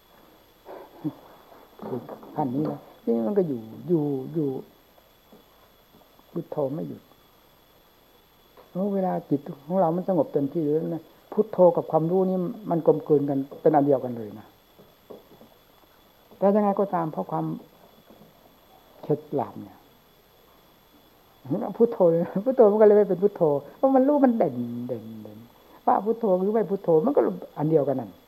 [SPEAKER 1] ขั้นนี้แล้วนี่มันก็อยู่อยู่อยู่พุทโธไม่หยุดเวลาจิตของเรามันสงบเต็มที่แล้วนะพุทโธกับความรู้นี่มันกลมกลืนกันเป็นอันเดียวกันเลยนะแต่ยังไงก็ตามเพราะความเข็ดหลาบเนี่ยพุทโธพุทโธมันก็เลยไม่เป็นพุทโธเพราะมันรู้มันเด่นเด่นเด่นว่าพุทโธหรือไม่พุทโธมันก็อันเดียวกันนั่น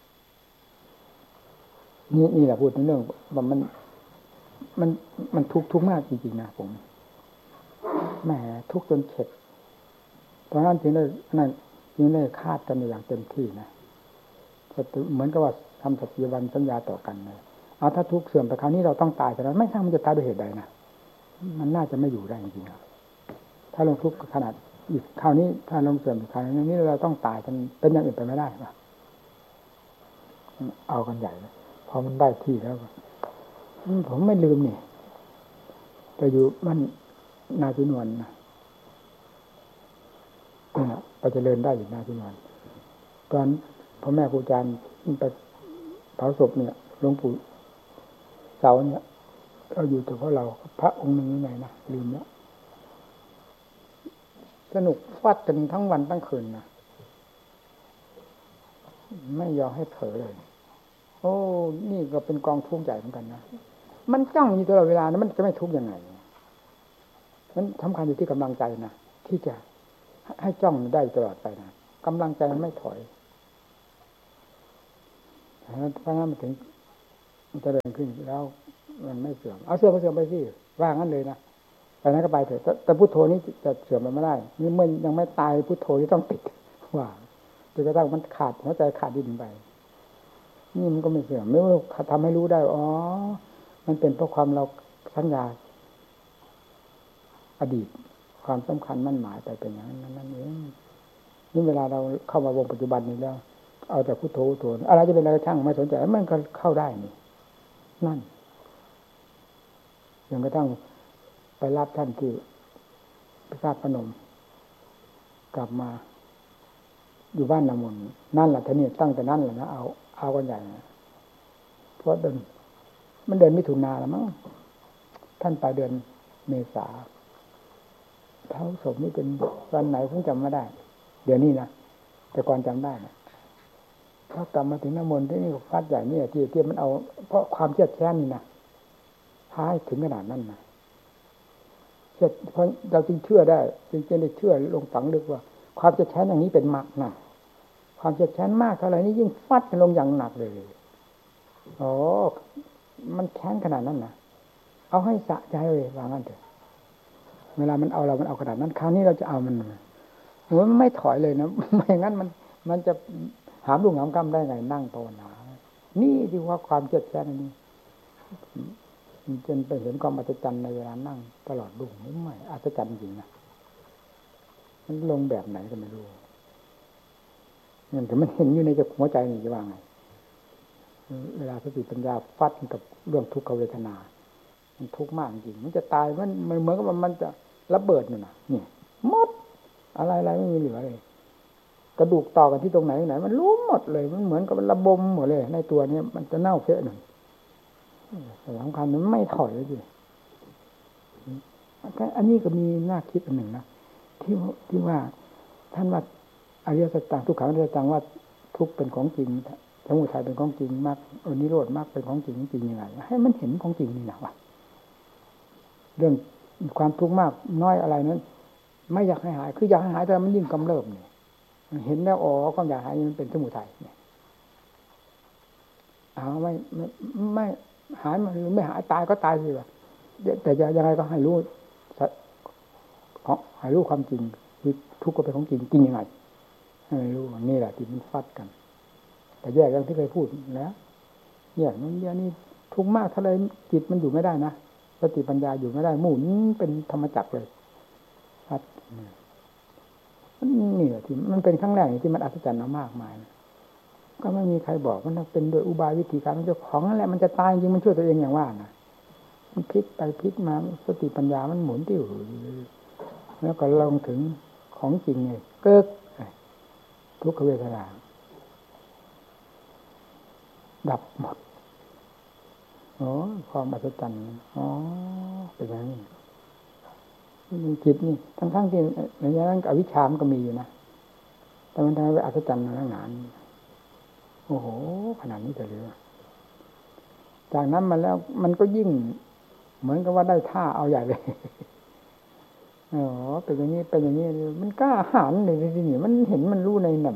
[SPEAKER 1] นี่นี่แหละพูดถึงเรื่องว่ามันมันมันทุกข์ทุกข์มากจริงๆนะผมแหมทุกข์จนเข็ดเพราะนั้นจึงได้นั่นจึงได้คาดกันอย่างเต็มที่นะเหมือนกับว่าทำสัจจิวันสัญญาต่อกันเลยเอาถ้าทุกข์เสื่อมไปคราวนี้เราต้องตายแต่นั้นไม่ทราบมันจะตายด้วยเหตุใดนะมันน่าจะไม่อยู่ได้จริงๆถ้าลงทุกข์ขนาดอีกคราวนี้ถ้าลงเสื่อมอีกคราวนี้เราต้องตายกันเป็นอย่างอื่นไปไม่ได้ป่ะเอากันใหญ่เลยพอมันได้ที่แล้วผมไม่ลืมนี่แต่อยู่มันนาจุนวลนะนี่นะไปเจริญได้อยู่นาจุนวลตอนพ่อแม่ครูอาจารย์ไปเผาศพเนี่ยหลวงปู่เสาเนี่ยเราอยู่แต่เพราะเราพระองค์หนึ่งยังไงนะลืมแล้วสนุกฟัดกันทั้งวันทั้งคืนนะไม่ยอมให้เผลอเลยโอ้นี่ก็เป็นกองทุกข์ใหญ่เหมือนกันนะมันจ้องอยู่ตลอดเวลานะมันจะไม่ทุกข์ยังไงมันสำคัญอยู่ที่กำลังใจนะที่จะให้จ้องได้ตลอดไปนะกำลังใจมันไม่ถอยเพราะงั้นมันถึงมันจะเดินขึ้นแล้วมันไม่เสื่อมเอาเสื่อมก็เสื่อมไปสิว่างั้นเลยนะไปนั้นก็ไปเถอะแต่พุทโธนี้จะเสื่อมมันไม่ได้นี่เมื่อยังไม่ตายพุทโธนี่ต้องติดว่าจนกระทั่งมันขาดหัวใจขาดดินไปนี่มันก็ไม่เสื่อมไม่ว่าทำให้รู้ได้อ๋อมันเป็นเพราะความเราสัญญาอดีตความสำคัญมั่นหมายไปเป็นอย่างนั้นนั่นเองนี่เวลาเราเข้ามาวงปัจจุบันนี้แล้วเอาแต่พุทโธพุทโธอะไรจะเป็นอะไรช่างไม่สนใจมันก็เข้าได้นี่นั่นจนกระทั่งไปรับท่านที่พระธาตุพนมกลับมาอยู่บ้านนามนนั่นแหละท่านี่ตั้งแต่นั้นแหละนะเอาเอากันใหญ่นะเพราะเดินมันเดินมิถุนาแล้วมั้งท่านไปเดือนเมษาเท้าศพนี่เป็นวันไหนผมจำไม่ได้เดี๋ยวนี้นะแต่ก่อนจำได้นะถ้ากลับมาถึงน้ำมนต์ที่นี่ฟัดใหญ่นี่ที่ที่มันเอาเพราะความเชื่อแค้นนี่นะพาให้ถึงขนาดนั้นนะเชื่อเพราะเราจึงเชื่อได้จึงจะได้เชื่อลงฝังลึกว่าความเชื่อแค้นอย่างนี้เป็นมรรคนะความเชื่อแค้นมากเท่าไหร่นี่ยิ่งฟัดกันลงอย่างหนักเลยอ๋อมันแค้นขนาดนั้นนะเอาให้สะใจเลยว่างั้นเถอะเวลามันเอาเรามันเอาขนาดนั้นคราวนี้เราจะเอามันมันไม่ถอยเลยนะไม่งั้นมันมันจะหามลุงหามกำได้ไงนั่งภาวนานี่ที่ว่าความเจ็บแค้นอันนี้จนไปเห็นความอัศจรรย์ในเวลานั่งตลอดรุ่งนี่ไม่อัศจรรย์จริงนะมันลงแบบไหนก็ไม่รู้มันแต่มันเห็นอยู่ในหัวใจนี่จะว่าไงเวลาสติปัญญาฟัดกับเรื่องทุกขเวทนามันทุกข์มากจริงมันจะตายมันมันเหมือนกับมันจะระเบิดนี่นะนี่หมดอะไรอะไรไม่มีเหลือเลยกระดูกต่อกันที่ตรงไหนไหนมันรู้หมดเลยมันเหมือนกับมันระบมหมดเลยในตัวนี้มันจะเน่าเฟะหนึ่งสำคัญมันไม่ถอยเลยสิอันนี้ก็มีน่าคิดอันหนึ่งนะที่ที่ว่าท่านว่าอริยสัจต่างทุกขังอริยสัจต่างว่าทุกเป็นของจริงสมุทัยเป็นของจริงมากอนิโรธมากเป็นของจริงจริงยังไงให้มันเห็นของจริงนี่นะว่าเรื่องความทุกข์มากน้อยอะไรนั้นไม่อยากให้หายคืออยากให้หายแต่มันยิ่งกำเริบนี่เห็นแล้วอ๋อความอยากหายมันเป็นสมุทัยเนี่ยเอาไม่ไม่ไม่หายมันไม่หายตายก็ตายสิวะแต่ยังไงก็ให้รู้ของให้รู้ความจริงคือทุกข์ก็เป็นของจริงจริงยังไงให้รู้นี่แหละที่มันฟัดกันแต่แยกกันที่เคยพูดแล้วแยกนั้นแยกนี่ทุกข์มากเท่าไรจิตมันอยู่ไม่ได้นะสติปัญญาอยู่ไม่ได้หมุนเป็นธรรมจักรเลยฟัดนี่แหละที่มันเป็นครั้งแรกที่มันอัศจรรย์มากมายก็ไม่มีใครบอกมันเป็นโดยอุบายวิธีการของเจ้าของนั่นแหละมันจะตายจริงมันช่วยตัวเองอย่างว่านะมันพลิกไปพลิกมาสติปัญญามันหมุนติ้วแล้วก็ลงถึงของจริงไงเกิดทุกขเวทนาดับหมดอ๋อความอัศจรรย์อ๋อเป็นอย่างนี้จิตนี่ทั้งทั้งที่ในนั้นอวิชชามันก็มีอยู่นะแต่มันทำให้อัศจรรย์นานโอ้โหขนาดนี้จะเหลือจากนั้นมาแล้วมันก็ยิ่งเหมือนกับว่าได้ท่าเอาใหญ่เลยอ๋อเป็นอย่างนี้เป็นอย่างนี้มันกล้าหาญเลยทีนี้มันเห็นมันรู้ในนั่น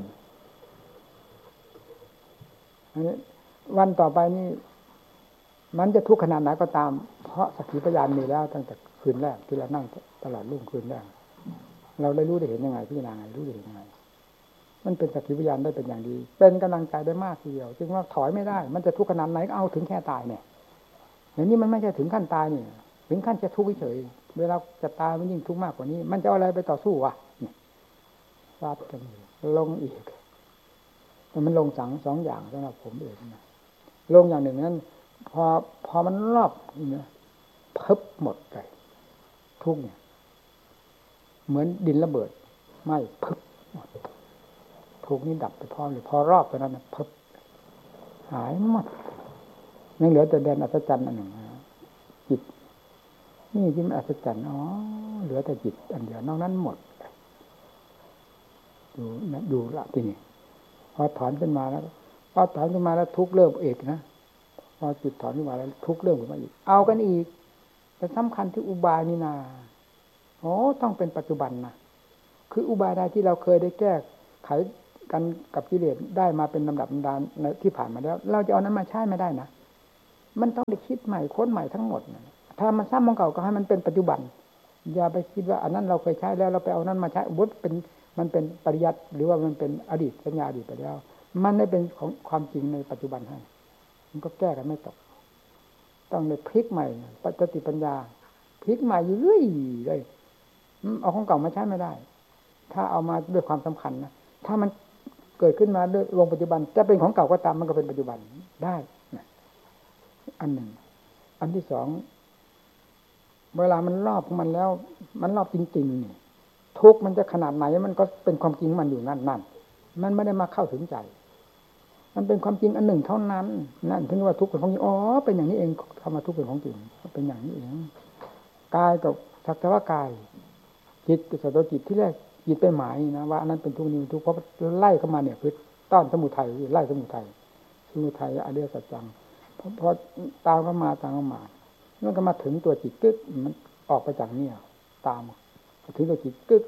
[SPEAKER 1] อันนี้วันต่อไปนี่มันจะทุกข์ขนาดไหนก็ตามเพราะสักขีพยานมีแล้วตั้งแต่คืนแรกที่เรานั่งตลอดรุ่งคืนแรกเราได้รู้ได้เห็นยังไงพิจารณาไงรู้ได้เห็นยังไงมันเป็นสักขีพยานได้เป็นอย่างดีเป็นกำลังใจได้มากทีเดียวจึงว่าถอยไม่ได้มันจะทุกข์ขนาดไหนก็เอาถึงแค่ตายเนี่ยอย่างนี้มันไม่ใช่ถึงขั้นตายนี่ถึงขั้นจะทุกข์เฉยเวลาจะตายมันยิ่งทุกข์มากกว่านี้มันจะเอาอะไรไปต่อสู้วะเนี่ยฟาดกันลงอีกแต่มันลงสังสองอย่างสำหรับผมเองนะลงอย่างหนึ่งนั้นพอพอมันรอบเนี่ยเพิบหมดเลยทุกเนี่ยเหมือนดินระเบิดไม่เพิบหมดทุกนี้ดับไปพร้อมเลยพอรอบไปนั้นนะเพิบหายหมดยังเหลือแต่แดนอัศจรรย์อันหนึ่งจิตนี่ที่มันอัศจรรย์อ๋อเหลือแต่จิตอันเดียวนอกนั้นหมดดูนะดูละทีนี้พอถอนขึ้นมาแล้วพอถอนขึ้นมาแล้วทุกเริ่มเอกนะพอจิตถอนขึ้นมาแล้วทุกเริ่มขึ้นมาอีกเอากันอีกแต่สำคัญที่อุบายนี่นาโอ้ต้องเป็นปัจจุบันนะคืออุบายใดที่เราเคยได้แก้ไขกันกับกิเลสได้มาเป็นลำดับลำดานที่ผ่านมาแล้วเราจะเอานั้นมาใช้ไม่ได้นะมันต้องได้คิดใหม่ค้นใหม่ทั้งหมดถ้ามันซ้ำของเก่าก็ให้มันเป็นปัจจุบันอย่าไปคิดว่าอันนั้นเราเคยใช้แล้วเราไปเอานั้นมาใช้วุฒิเป็นมันเป็นปริยัติหรือว่ามันเป็นอดีตสัญญาอดีตไปแล้วมันได้เป็นของความจริงในปัจจุบันให้มันก็แก้กันไม่ตกต้องเลยพลิกใหม่ปัจจติปัญญาพลิกใหม่อยู่เรื่อยเลยเอาของเก่ามาใช้ไม่ได้ถ้าเอามาด้วยความสำคัญนะถ้ามันเกิดขึ้นมาด้วยวงปัจจุบันจะเป็นของเก่าก็ตามมันก็เป็นปัจจุบันได้อันหนึ่งอันที่สองเวลามันรอบของมันแล้วมันรอบจริงๆนี่ทุกมันจะขนาดไหนมันก็เป็นความจริงมันอยู่นั่นนั่นมันไม่ได้มาเข้าถึงใจมันเป็นความจริงอันหนึ่งเท่านั้นนั่นถึงว่าทุกข์เป็นของจริงอ๋อเป็นอย่างนี้เองคำว่าทุกข์เป็นของจริงเป็นอย่างนี้เองกายกับสักแต่ว่ากายจิตกับสัตว์จิตที่แรกจิตไปหมายนะว่าอันนั้นเป็นทุกข์นี้ทุกข์เพราะไล่เข้ามาเนี่ยคือต้อนสมุทัยไล่สมุทัยสมุทัยอริยสัจจังพอตามเข้ามาตามเข้ามามันก็มาถึงตัวจิตกึกมันออกไปจากเนี่ยตามถึงตัวจิตกึก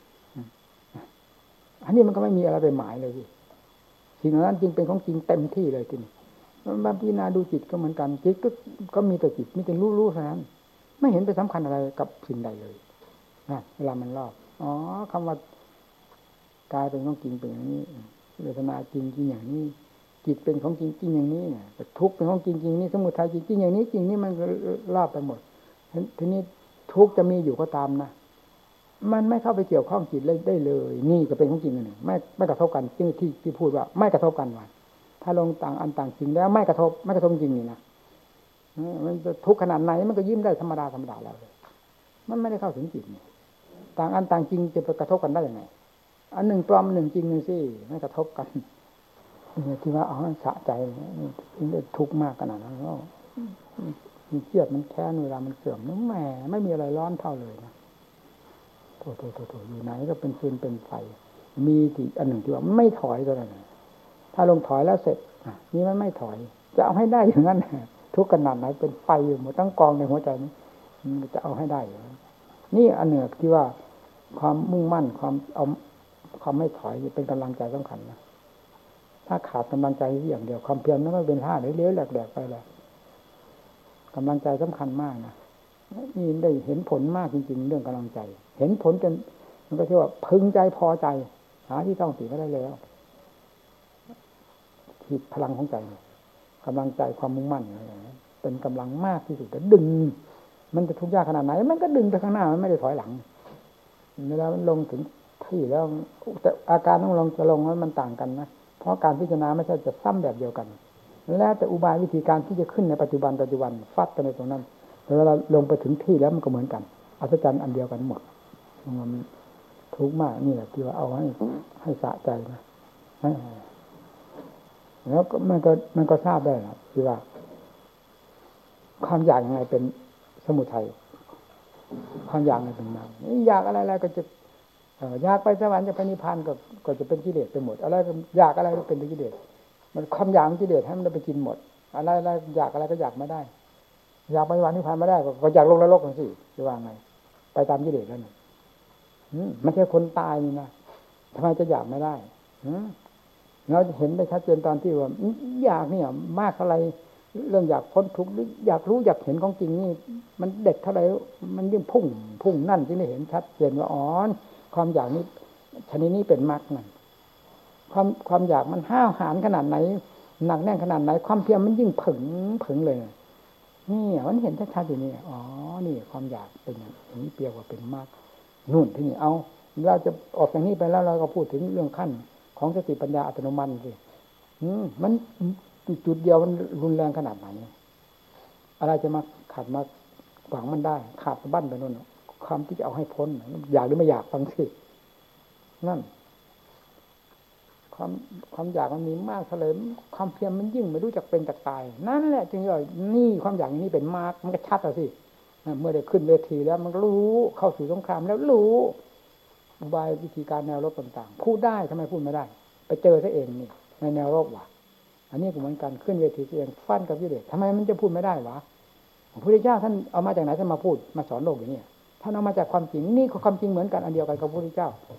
[SPEAKER 1] อันนี้มันก็ไม่มีอะไรไปหมายเลยสิสิ่งนั้นจริงเป็นของจริงเต็มที่เลยทีนี้บางพิจารณาดูจิตก็เหมือนกันจิตก็ก็มีแต่จิตมีแต่รู้ๆเท่านั้นไม่เห็นไปสำคัญอะไรกับสิ่งใดเลยนะเวลามันรอบอ๋อคำว่ากายเป็นของจริงเป็นอย่างนี้เวทนาจริงจริงอย่างนี้จิตเป็นของจริงจริงอย่างนี้เนี่ยทุกข์เป็นของจริงจริงนี่สมุทัยจริงจริงอย่างนี้จริงนี่มันรอบไปหมดทีนี้ทุกข์จะมีอยู่ก็ตามนะมันไม่เข้าไปเกี่ยวข้องจิตเลยได้เลยนี่ก็เป็นของจริงอันหนึ่งไม่ไม่กระทบกันที่ที่ที่พูดว่าไม่กระทบกันว่าถ้าลงต่างอันต่างจริงแล้วไม่กระทบไม่กระทบจริงนี่นะมันจะทุกข์ขนาดไหนมันก็ยิ้มได้ธรรมดาธรรมดาแล้วเลยมันไม่ได้เข้าถึงจิตนี่ต่างอันต่างจริงจะไปกระทบกันได้ยังไงอันหนึ่งปลอมหนึ่งจริงนึงสิไม่กระทบกันที่ว่าเอาสะใจนี่ทุกข์มากขนาดนั้นแล้วมันเครียดมันแค้นเวลามันเสื่อมนั่นแหมไม่มีอะไรร้อนเท่าเลยนะโถโถโถโถอยู่ไหนก็เป็นฟืนเป็นไฟมีที่อันหนึ่งที่ว่าไม่ถอยตัวนั้นถ้าลงถอยแล้วเสร็จนี่มันไม่ถอยจะเอาให้ได้อย่างนั้นทุกข์ขนาดไหนเป็นไฟอยู่หมดตั้งกองในหัวใจนี้จะเอาให้ได้นี่อันหนึ่งที่ว่าความมุ่งมั่นความเอาความไม่ถอยเป็นกำลังใจสำคัญนะถ้าขาดกำลังใจอย่างเดียวความเพียรนั้นไม่เป็นท่าเลี้ยวแหลกๆไปเลยกำลังใจสำคัญมากนะนี่ได้เห็นผลมากจริงๆเรื่องกำลังใจเห็นผลจนมันก็เรียกว่าพึงใจพอใจหาที่ต้องติก็ได้แล้วที่พลังของใจกำลังใจความมุ่งมั่นเป็นกำลังมากที่สุดแต่ดึงมันจะทุกข์ยากขนาดไหนมันก็ดึงไปข้างหน้ามันไม่ได้ถอยหลังเวลามันลงถึงที่แล้วแต่อาการของลงจะลงนั้นมันต่างกันนะเพราะการพิจารณาไม่ใช่จะซ้ำแบบเดียวกันแล้วแต่อุบายวิธีการที่จะขึ้นในปัจจุบันปัจจุบันฟัดกันในตรงนั้นเวลาลงไปถึงที่แล้วมันก็เหมือนกันอัศจรรย์อันเดียวกันหมดมันทุกข์มากนี่แหละที่ว่าเอาให้ให้สะใจนะแล้วก็มันก็มันก็ทราบได้นะที่ว่าความอยากยังไงเป็นสมุทัยความอยากอะไรเป็นมรรคอยากอะไรๆก็จะอยากไปสวรรค์จะไปนิพพานก็ก็จะเป็นกิเลสไปหมดอะไรก็อยากอะไรก็เป็นกิเลสมันความอยากกิเลสให้มันไปกินหมดอะไรอะไรอยากอะไรก็อยากไม่ได้อยากไปสวรรค์นิพพานไม่ได้ก็อยากลงนรกกันสิจะว่าไงไปตามกิเลสแล้วนี่ไม่ใช่คนตายนี่นะทำไมจะอยากไม่ได้เราเห็นได้ชัดเจนตอนที่ว่าอยากเนี่ยมากอะไรเรื่องอยากพ้นทุกข์หรืออยากรู้อยากเห็นของจริงนี่มันเด็ดเท่าไหร่มันยิ่งพุ่งพุ่งนั่นที่ได้เห็นชัดเจนว่าอ๋อความอยากนี้ชนิดนี้เป็นมรรคนั่นความความอยากมันห้าวหาญขนาดไหนหนักแน่นขนาดไหนความเพียรมันยิ่งผึ่งผึ่งเลยนี่มันเห็นชัดๆอยู่นี่อ๋อนี่ความอยากเป็นอย่างนี้เปรียบว่าเป็นมรรคนู่นที่นี่เอาเราจะออกจากนี้ไปแล้วเราก็พูดถึงเรื่องขั้นของสติปัญญาอัตโนมัติสิมันจุดเดียวมันรุนแรงขนาดไหนอะไรจะมาขัดมาขวางมันได้ขาดสะบั้นไปโน่นความที่จะเอาให้พ้นอยากหรือไม่อยากฟังสินั่นความความอยากมันมีมากเท่าไรความเพียรมันยิ่งไม่รู้จักเป็นจักตายนั่นแหละจึงว่านี่ความอยากนี้เป็นมากมันก็ชัดอ่ะสิเมื่อได้ขึ้นเวทีแล้วมันรู้เข้าสู่สงครามแล้วรู้อุบายวิธีการแนวรบต่างๆพูดได้ทำไมพูดไม่ได้ไปเจอซะเองนี่ในแนวรบว่ะอันนี้ก็เหมือนกันขึ้นเวทีเองฟันกับกิเลสทำไมมันจะพูดไม่ได้วะพระพุทธเจ้าท่านเอามาจากไหนท่านมาพูดมาสอนโลกอย่างนี้ท่านเอามาจากความจริงนี่ก็ความจริงเหมือนกันอันเดียวกันกับพระพุทธเจ้า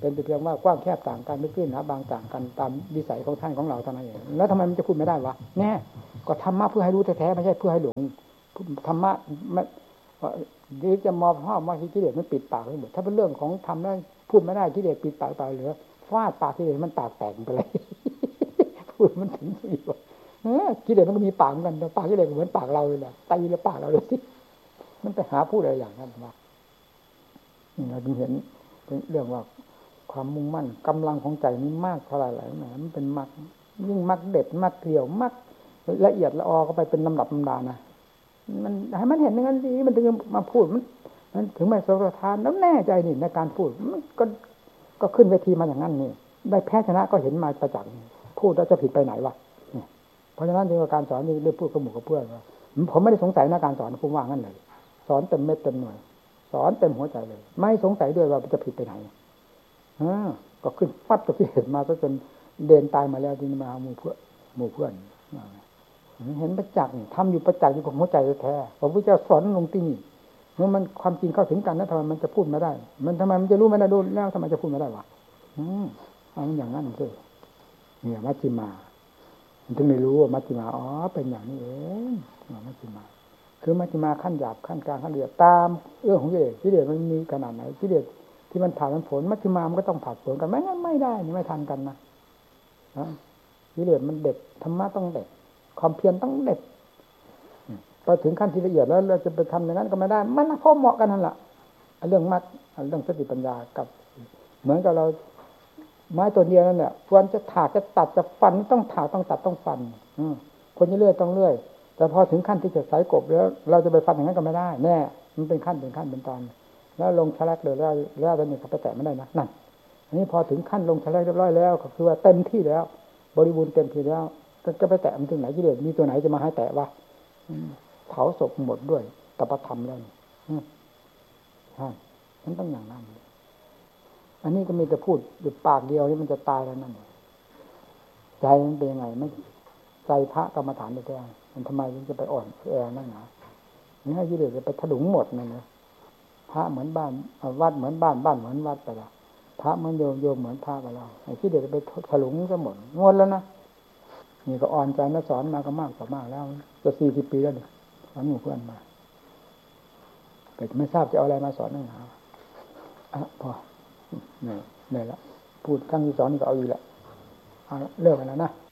[SPEAKER 1] เป็นแต่เพียงว่ากว้างแคบต่างกันไม่ขึ้นหนาบางต่างกันตามวิสัยของท่านของเราเท่านั้นเองแล้วทำไมมันจะพูดไม่ได้วะแน่ก็ธรรมะเพื่อให้รู้แท้ๆไม่ใช่เพื่อให้หลงธรรมะไม่หรือจะมองพ่อมาที่กิเลสมันปิดปากไปหมดถ้าเป็นเรื่องของธรรมแล้วพูดไม่ได้กิเลสปิดปากไปเหลือฟาดปากกิเลสมันปากแตกไปเลยพูดมันถึงที่ว่าเออกิเลสมันก็มีปากเหมือนกันแต่ปากกิเลสเหมือนปากเราเลยแหละตีแล้วปากเราเลยสิมันไปหาพูดอะไรอย่างนั้นมาเราจึงเห็นเรื่องว่าความมุ่งมั่นกำลังของใจนี้มากเท่าไหร่หลายแหมมันเป็นมากยิ่งมากเด็ดมากเกลียวมากละเอียดละออก็ไปเป็นลำดับลำดานะมันให้มันเห็นอย่างนั้นสิมันถึงมาพูดมันมันถึงไม่สะทานแล้วแน่ใจนี่ในการพูดมันก็ก็ขึ้นเวทีมาอย่างนั้นนี่ได้แพ้ชนะก็เห็นมาประจักษ์พูดแล้วจะผิดไปไหนวะเพราะฉะนั้นจึงการสอนนี่เรื่องพูดกับหมู่กับเพื่อนว่าผมไม่ได้สงสัยในการสอนผมว่างั้นเลยสอนเต็มเม็ดเต็มหน่วยสอนเต็มหัวใจเลยไม่สงสัยด้วยว่าจะผิดไปไหนอ่าก็ขึ้นฟัดกับที่เห็นมาซะจนเดินตายมาแล้วที่มาหมู่เพื่อนหมู่เพื่อนเห็นประจักษ์ทำอยู่ประจักษ์อยู่กับหัวใจแท้พระพุทธเจ้าสอนลงที่นี่เมื่อมันความจริงเข้าถึงกันแล้วทำไมมันจะพูดไม่ได้มันทำไมมันจะรู้ไม่ได้ดูแล้วทำไมจะพูดไม่ได้วะอืมเอาอย่างนั้นเลยเนี่ยมัชฌิมามันถึงไม่รู้ว่ามัชฌิมาอ๋อเป็นอย่างนี้เองมัชฌิมาคือมัชฌิมาขั้นหยาบขั้นกลางขั้นละเอียดตามเรื่องของกิเลสกิเลสมันมีขนาดไหนกิเลสที่มันผ่านมันผลมัชฌิมามันก็ต้องผ่านผลกันไม่งั้นไม่ได้นี่ไม่ทันกันนะกิเลสมันเด็ดธรรมะต้องเด็ดความเพียรต้องเด็ดพอถึงขั้นที่ละเอียดแล้วเราจะไปทำอย่างนั้นก็ไม่ได้มันพอเหมาะกันนั่นแหละเรื่องมรรคเรื่องสติปัญญากับเหมือนกับเราไม้ตัวเดียวนั่นแหละควรจะถากจะตัดจะฟันต้องถากต้องตัดต้องฟันคนจะเลื่อยต้องเลื่อยแต่พอถึงขั้นที่จะสายกบแล้วเราจะไปฟันอย่างนั้นก็ไม่ได้แน่มันเป็นขั้นเป็นขั้นเป็นตอนแล้วลงแฉลกเลยแล้วแล้วจะเนี่ยเขาไปแตะไม่ได้นะนั่นอันนี้พอถึงขั้นลงแฉลกเรียบร้อยแล้วก็คือว่าเต็มที่แล้วบริบูรณ์เต็มที่แล้วจะไปแตะมันถึงไหนกิเลสมีตัวไหนจะมาให้แตะวะเผาศพหมดด้วยตปธรรมแล้วใช่มันต้องอย่างนั้นอันนี้ก็มีแต่พูดหยุดปากเดียวนี่มันจะตายแล้วนั่นใจมันเป็นยังไงไม่ใจพระกรรมฐานแท้ๆมันทำไมมันจะไปอ่อนแอนั่นหนานี่ให้กิเลสจะไปถลุงหมดนั่นเลยพระเหมือนบ้านวัดเหมือนบ้านบ้านเหมือนวัดไปละพระเหมือนโยมโยมเหมือนพระไปแล้วไอ้กิเลสจะไปถลุงซะหมดงดแล้วนะนี่ก็อ่อนใจนะสอนมาก็มากต่อมากแล้วจะสี่สิบปีแล้วเนี่ยสอนหมู่เพื่อนมาแต่ไม่ทราบจะเอาอะไรมาสอนนั่งหาอ่ะพอเนี่ยเนี่ยละพูดครั้งที่สองนี่ก็เอาอีกละเลิกกันแล้วนะ